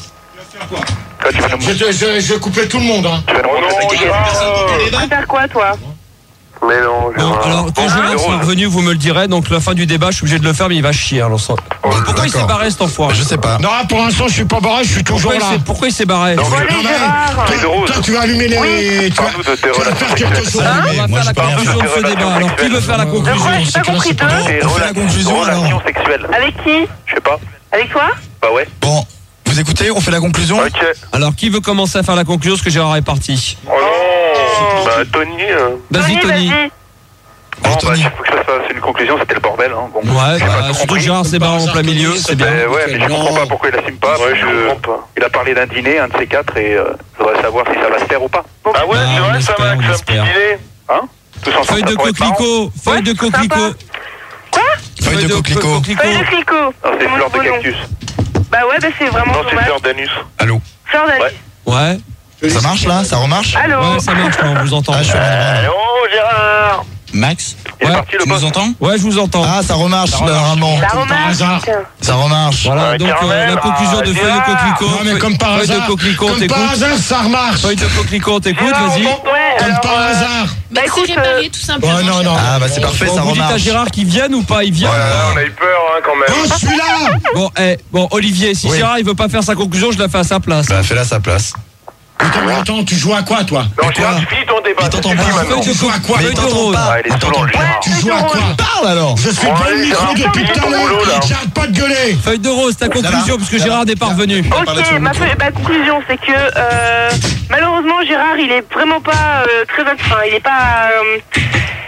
Toi, tu vas nous, Je, je, je, je vais couper tout le monde, hein. tu vas nous Oh montrer non, ta gueule. Gérard. Tu préfères quoi, toi? Mais non, Bon, Gérard. alors quand Gérard sera revenu, vous me le direz. Donc la fin du débat, je suis obligé de le faire, mais il va chier. Alors, ça- pourquoi il s'est d'accord. barré cet enfoiré? Je sais pas. Non, pour l'instant, je suis pas barré, je suis toujours Pourquoi il là. s'est- pourquoi il s'est barré? Bon, allez, Non, mais- Gérard. Mais de rose. Toi, tu vas allumer les. Oui. Tu vas, Parle-nous de tes tu vas relations faire quelque sexuelles. chose. Hein, on va moi, faire je la peux rien conclusion de ce faire. débat. Alors qui veut faire la De conclusion? quoi? J'ai pas compris. De... On fait la conclusion alors. Relations sexuelles. Avec qui? Je sais pas. Avec toi? Bah ouais. Bon, vous écoutez, on fait la conclusion? Ok. Alors qui veut commencer à faire la conclusion? Parce que Gérard est parti. Oh non. Bah, Tony. euh, Vas-y, Tony. vas-y. Bon, Bon, bah, Tony. il faut que ça fasse une conclusion, c'était le bordel. Hein. Bon. Ouais, J'ai bah, pas tout surtout compris. Gérard s'est barré en plein milieu, c'est bien. Euh, ouais, mais je comprends pas pourquoi il assume pas. Ouais, parce je que comprends pas. Il a parlé d'un dîner, un de ces quatre, et euh, je voudrais savoir si ça va se faire ou pas. Ah ouais, Ah, c'est on vrai, ça, espère, Max, on un petit espère. dîner. Hein Tous ensemble, Feuille ça de pourrait être marrant. coquelicot, feuille de coquelicot. Quoi? Feuille de coquelicot. Feuille de clico. Non, c'est mon fleur de nouveau nom. cactus. Bah ouais, bah c'est vraiment Non, c'est dommage. fleur d'anus. Allô? Fleur d'anus. Ouais. Ouais, Ça marche là? Ça remarche? Allô? ouais, ça marche, là, on vous entend. Ah, je suis en endroit, là. Oh, Gérard. Max? Il est Ouais, parti le Tu boss. nous entends? Ouais, je vous entends. Ah, ça remarche, normalement. La Comme par remarque. hasard. Ça remarche. Voilà, Ouais, donc euh, Caramel, la conclusion de ah, feuille de Gérard. coquelicot. Non, mais comme par Feuille hasard. de coquelicot, on Comme par t'écoute. hasard, ça remarche. Feuille de coquelicot, on t'écoute, Gérard, vas-y. on t'entend. Ouais, Comme alors, par euh, hasard. Bah, Bah, écoute, c'est réparé tout simplement. Ouais, non, non. Ah, bah c'est parfait, Bon, ça vous dites à remarche. Gérard qu'il vienne ou pas? Il vient. Ouais, là, on a eu peur hein, quand même. Oh, je suis là. Bon, eh, bon, Olivier, si Oui. Gérard il veut pas faire sa conclusion, je la fais à sa place. Bah, fais-la à sa place. Attends, mais attends, tu joues à quoi, toi? Non, Mais Gérard, quoi tu finis ton débat. Il t'entend c'est pas. fini maintenant. Tu joues à quoi? Feuille Mais de t'entends rose. pas. Ah, il est saoulant, le Gérard. Tu joues à quoi? Parle alors. Je suis Bon, dans le allez, micro Gérard, depuis tout à ton boulot, là. l'heure. J'arrête pas de gueuler. Feuille de rose, ta conclusion, puisque Ça va. Gérard n'est pas revenu. Ok, ma, feuille- ma conclusion, c'est que euh, malheureusement, Gérard, il est vraiment pas euh, très enfin, il est pas. euh,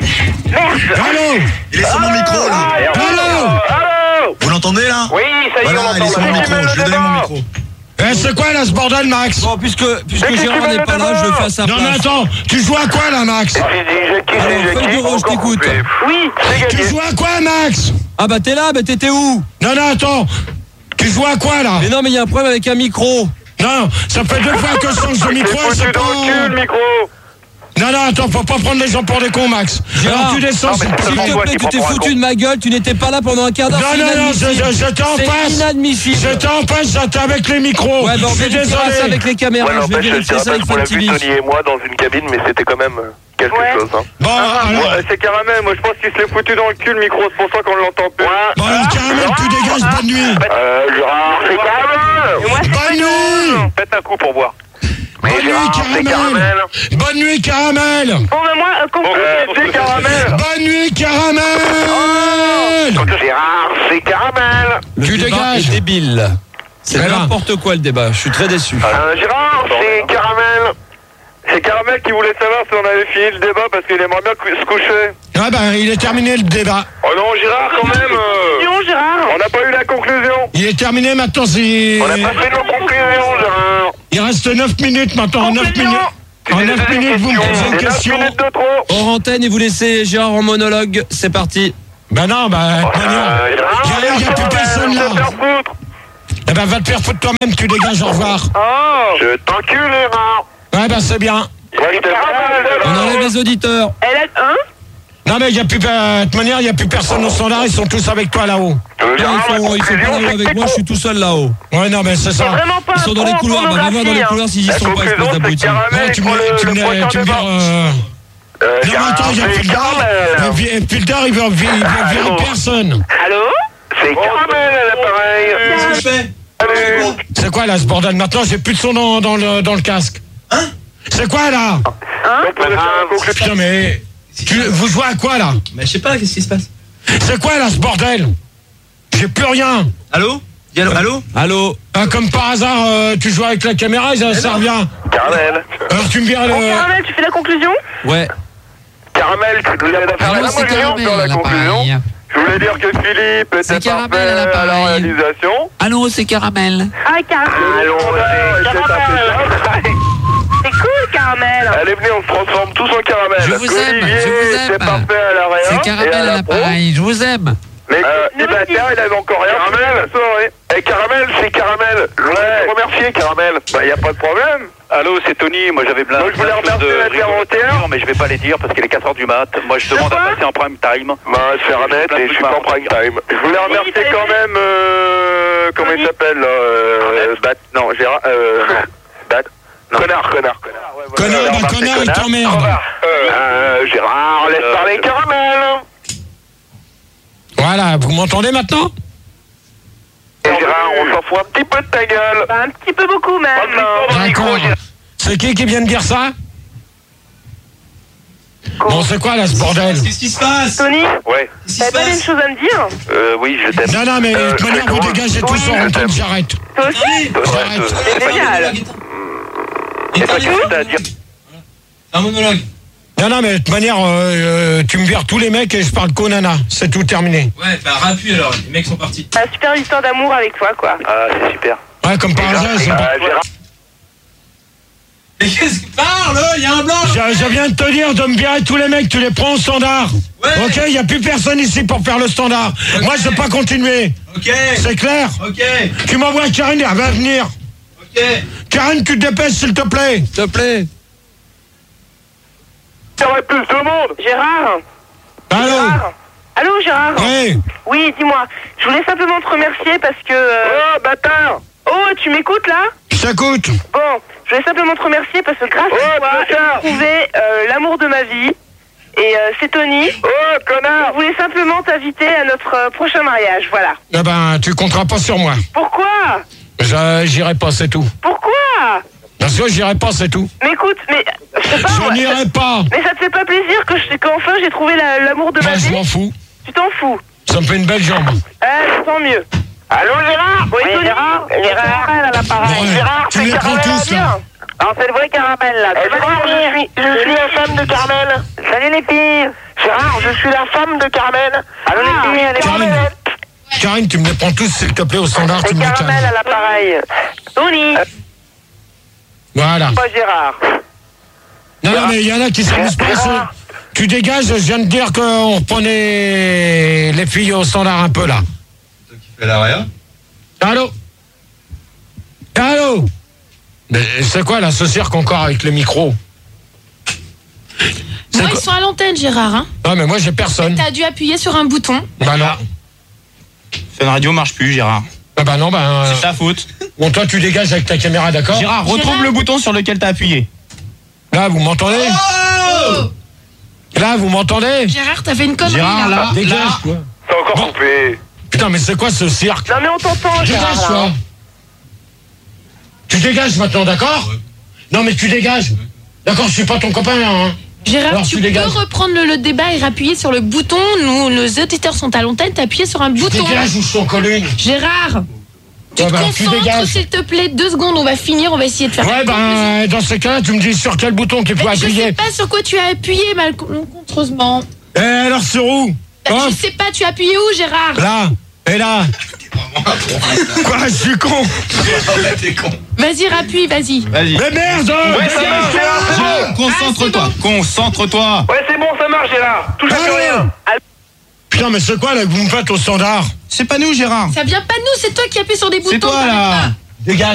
Merde! Allô? Il est sur mon micro là. Allô? Allô. Vous l'entendez là? Oui, ça y est, Voilà, on il est entend. sur mon Vas-y, micro. mets le Je lui ai donné débat. mon micro. Eh, c'est quoi là ce bordel, Max? Bon, puisque, puisque Mais qu'est-ce Gérard que tu n'est veux pas là, je le fais à sa Non, mais place. attends, tu joues à quoi là, Max? Et puis, j'ai qui, Alors, j'ai feuille qui, de rose, encore t'écoutes. coupé. Oui! C'est Tu gagné. joues à quoi, Max? Ah bah t'es là, mais t'étais où? Non, non, attends. Tu joues à quoi là? Mais non, mais il y a un problème avec un micro. Non, ça fait deux fois que je change de C'est micro et foutu c'est dans le cul, le pas. micro. Non, non, attends, faut pas prendre les gens pour des cons, Max. Gérard. Alors tu descends, Non, mais s'il te c'est S'il plaît. seulement te toi plaît, qui tu t'es prends pour un foutu con. de ma gueule, tu n'étais pas là pendant un quart d'heure. Non, c'est non, non, inadmissible. je- je- j'étais en C'est face. inadmissible. J'étais en face, j'étais avec les micros. Ouais, bah on je suis vérifiera ça désolé. avec les caméras, Ouais, je vais n'empêche, je vérifier dirais ça pas avec qu'on l'a Fun vu, T V. Tony et moi, dans une cabine, mais c'était quand même quelque Ouais. chose. Hein. Bon, alors. Ouais, c'est Caramel, moi je pense qu'il se l'est foutu dans le cul le micro, c'est pour ça qu'on l'entend plus. Bon, alors, Caramel, tu dégages, bonne nuit. Euh, Gérard, c'est Caramel. Et moi, c'est Bonne nuit. Faites un coup pour voir. Bonne nuit, Caramel. Bonne nuit, Caramel. Bon, ben moi, euh, Bon, conclusion. c'est Caramel. Bonne nuit, Caramel. Gérard, c'est Caramel. Le Tu débat dégages. est débile. C'est Mais là. n'importe quoi le débat. Je suis très déçu. Euh, Gérard, c'est Caramel. C'est Caramel qui voulait savoir si on avait fini le débat parce qu'il aimerait bien cou- se coucher. Ah ben, il est terminé le débat. Oh non, Gérard, quand même. euh, Conclusion, Gérard. On n'a pas eu la conclusion. Il est terminé maintenant, c'est... On n'a pas fait nos conclusions, Gérard. Il reste neuf minutes maintenant. En neuf Conclusion. minutes, en neuf minutes, vous me posez une C'est neuf question. minutes de trop. Hors antenne et vous laissez Gérard en monologue. C'est parti. Ben non, ben, de toute manière, Euh, Gérard, il y a- il y a plus personne là. on va se faire foutre. Eh ben, va te faire foutre toi-même, tu dégages, au revoir. Oh. Je t'encule, Gérard. Ouais, ben, c'est bien. Ouais, Caramel, On Gérard. enlève les auditeurs. Elle a. Hein? Non, mais il y a plus, euh, de toute manière, il n'y a plus personne au standard, ils sont tous avec toi là-haut. Euh, Non, Gérard, ils la sont, ils sont pas conclusion, là c'est que avec t'es moi, je con. suis tout seul là-haut. Ouais, non, mais c'est C'est ça. vraiment pas Ils sont dans les con en couloirs, bah, va voir dans les pornographie, couloirs s'ils y La sont pas, espèce conclusion, c'est que d'abrutis. Caramel, Non, tu il me prend tu le, me le tu prochain me dire... débat. Euh... Euh, Non, mais Gérard, attends, il y a c'est plus le temps. Caramel. Et puis le tard, il veut il veut virer personne. Allô? C'est Caramel à l'appareil. Qu'est-ce que je fais? Salut. C'est quoi là ce bordel? Maintenant, j'ai plus de son dans, dans, le, dans le casque. Hein? C'est quoi là? Hein? Donc, on va faire la conclusion. Putain, mais... Tu, vous jouez à quoi là? Mais je sais pas, qu'est-ce qui se passe? C'est quoi là ce bordel? J'ai plus rien. Allô? Dis allô? Allô? Allô? Ah, comme par hasard, euh, tu joues avec la caméra et ça, ça revient. Caramel. Alors tu me vires Bon, le... Caramel, tu fais la conclusion? Ouais. Caramel, tu nous aides à faire Allô, la c'est conclusion, Caramel faire à la conclusion. l'appareil. Je voulais dire que Philippe C'est était Caramel parfait à à la l'appareil. réalisation. Allô, c'est Caramel. Ah, Caramel. Allons, c'est Caramel. C'est cool, Caramel. Allez, venez, on se transforme tous en caramel. Je vous aime, Olivier je vous aime. était parfait à la réa. C'est et Caramel à la pro. l'appareil. Je vous aime. Mais euh, Nous eh ben, aussi. tiens, il avait encore rien. Caramel, soirée. Eh, Caramel, c'est Caramel. Je voulais te remercier, Caramel. Bah, y a pas de problème. Allô, c'est Tony. Moi, j'avais plein Moi, je voulais plein de choses remercier la de rigolo à Terre entière. dire, mais je vais pas les dire parce qu'il est quatre heures du mat. Moi, je demande à quoi passer en prime time. Bah, je suis honnête et je suis pas en prime time. Je voulais remercier t'as quand vu même, euh, comment il Tony. s'appelle, là, euh, Bat, non, Gérard, euh, non, Bat, non. Connard, connard, connard. Ouais, voilà, Connard, je voulais bah, remercier connard, il t'emmerde. Euh, euh, Gérard, laisse Euh, parler Caramel. Voilà, vous m'entendez maintenant? Et Gérard, on s'en fout un petit peu de ta gueule. Bah, un petit peu beaucoup, même. Parle plus fort dans le micro, D'accord. Gérard. C'est qui qui vient de dire ça? Bon, c'est quoi là ce bordel? Qu'est-ce qui se passe? Tony, Ouais. Qu'est-ce qui t'avais se pas une passe? chose à me dire? Euh, oui, je t'aime. Non, non, mais de Euh, toute manière, c'est vous drôle. dégagez tous Oui, en je rentrant, t'aime. j'arrête. Toi aussi? J'arrête. C'est génial. Et toi, qu'est-ce que t'as à dire? Un monologue. Non, non, mais de toute manière, euh, euh, tu me vires tous les mecs et je parle qu'au nana. C'est tout terminé. Ouais, bah rappuie alors, les mecs sont partis. Une super histoire d'amour avec toi, quoi. Ah, c'est super. Ouais, comme par hasard, ils sont pas- Euh, Gérard, Mais qu'est-ce que parle? Il y a un blanc! Je, je viens de te dire de me virer tous les mecs, tu les prends au standard. Ouais. Ok, il n'y a plus personne ici pour faire le standard. Ok. Moi, je ne peux pas continuer. Ok! C'est clair? Ok! Tu m'envoies Karine, elle va venir. Ok! Karine, tu te dépêches, s'il te plaît. S'il te plaît. il y aurait plus de monde. Gérard? Allô? Gérard? Allô, Gérard? Oui. Oui, dis-moi. Je voulais simplement te remercier parce que... euh, Oh, bâtard. Oh, tu m'écoutes, là? Je t'écoute. Bon, je voulais simplement te remercier parce que grâce Oh, à toi, bâtard. j'ai trouvé euh, l'amour de ma vie. Et euh, c'est Tony. Oh, Je connard. voulais simplement t'inviter à notre euh, prochain mariage, voilà. Eh ben, tu compteras pas sur moi. Pourquoi? Je J'irai pas, c'est tout. Pourquoi? Parce que j'irai pas, c'est tout. Mais écoute, mais... Je sais pas, Je moi, n'irai ça- pas. Mais ça te fait pas plaisir que je- qu'enfin j'ai trouvé la- l'amour de Moi, ma je vie? m'en fous. Tu t'en fous? Ça me fait une belle jambe. Ah, tant mieux. Allô, Gérard? Oui, Tony? Gérard? C'est Caramel à l'appareil. Ouais, Gérard, tu c'est les prends Caramel tous, là. Alors, c'est le vrai Caramel, là. Eh, Gérard, je suis, je suis la femme de Carmel. Salut les filles. Gérard, je suis la femme de Carmel. Allô les filles, allez Karine. Karine, tu me les prends tous, s'il te plaît, au standard, tu C'est me les Caramel calmes. à l'appareil. Tony. Voilà. Pas Gérard. Non, non, mais il y en a qui s'amusent pas. Gérard. c'est- Tu dégages, je viens de dire qu'on reprenait les filles au standard un peu, là. Toi qui fais la réa? Allô? Allô? Mais c'est quoi, là, ce cirque encore avec le micro? C'est Moi, quoi ils sont à l'antenne, Gérard. Hein. Non, mais moi, j'ai personne. T'as dû appuyer sur un bouton. Bah non. Fun Radio marche plus, Gérard. Ah bah non, bah... euh, C'est ta faute. Bon, toi, tu dégages avec ta caméra, d'accord? Gérard, retrouve Gérard. le bouton sur lequel t'as appuyé. Là, vous m'entendez? Là, vous m'entendez? Gérard, t'as fait une connerie, Gérard, là. là, Dégage, là. toi. C'est encore Bon. coupé. Putain, mais c'est quoi ce cirque? Non, mais on t'entend, Gérard. Dégage, là. toi. Tu dégages maintenant, d'accord? Non, mais tu dégages. D'accord, je suis pas ton copain, là, hein. Gérard, Alors, tu, tu peux dégages. reprendre le, le débat et appuyer sur le bouton. Nous, nos auditeurs sont à l'antenne, t'appuies sur un bouton. Dégage ou je t'en colle une. Gérard, tu Ouais, te bah, tu concentres, dégages. s'il te plaît. Deux secondes, on va finir, on va essayer de faire. Ouais, ben, dans ce cas-là, tu me dis sur quel bouton qu'il faut Mais je appuyer. sais pas sur quoi tu as appuyé, malencontreusement. Eh, alors, sur où? Bah, Hop. je sais pas, tu as appuyé où, Gérard? Là. Et là. Quoi, je suis con. T'es con. Vas-y, rappuie, vas-y. Vas-y. Mais merde. Ouais, ça marche, Gérard. Concentre-toi, concentre-toi. Ouais, c'est bon, ça marche, Gérard. Touche à plus Allez. rien. Putain, mais c'est quoi, là, que vous me faites au standard? C'est pas nous, Gérard. Ça vient pas de nous, c'est toi qui appuies sur des boutons. C'est toi, t'arrêtes là. pas. Dégage.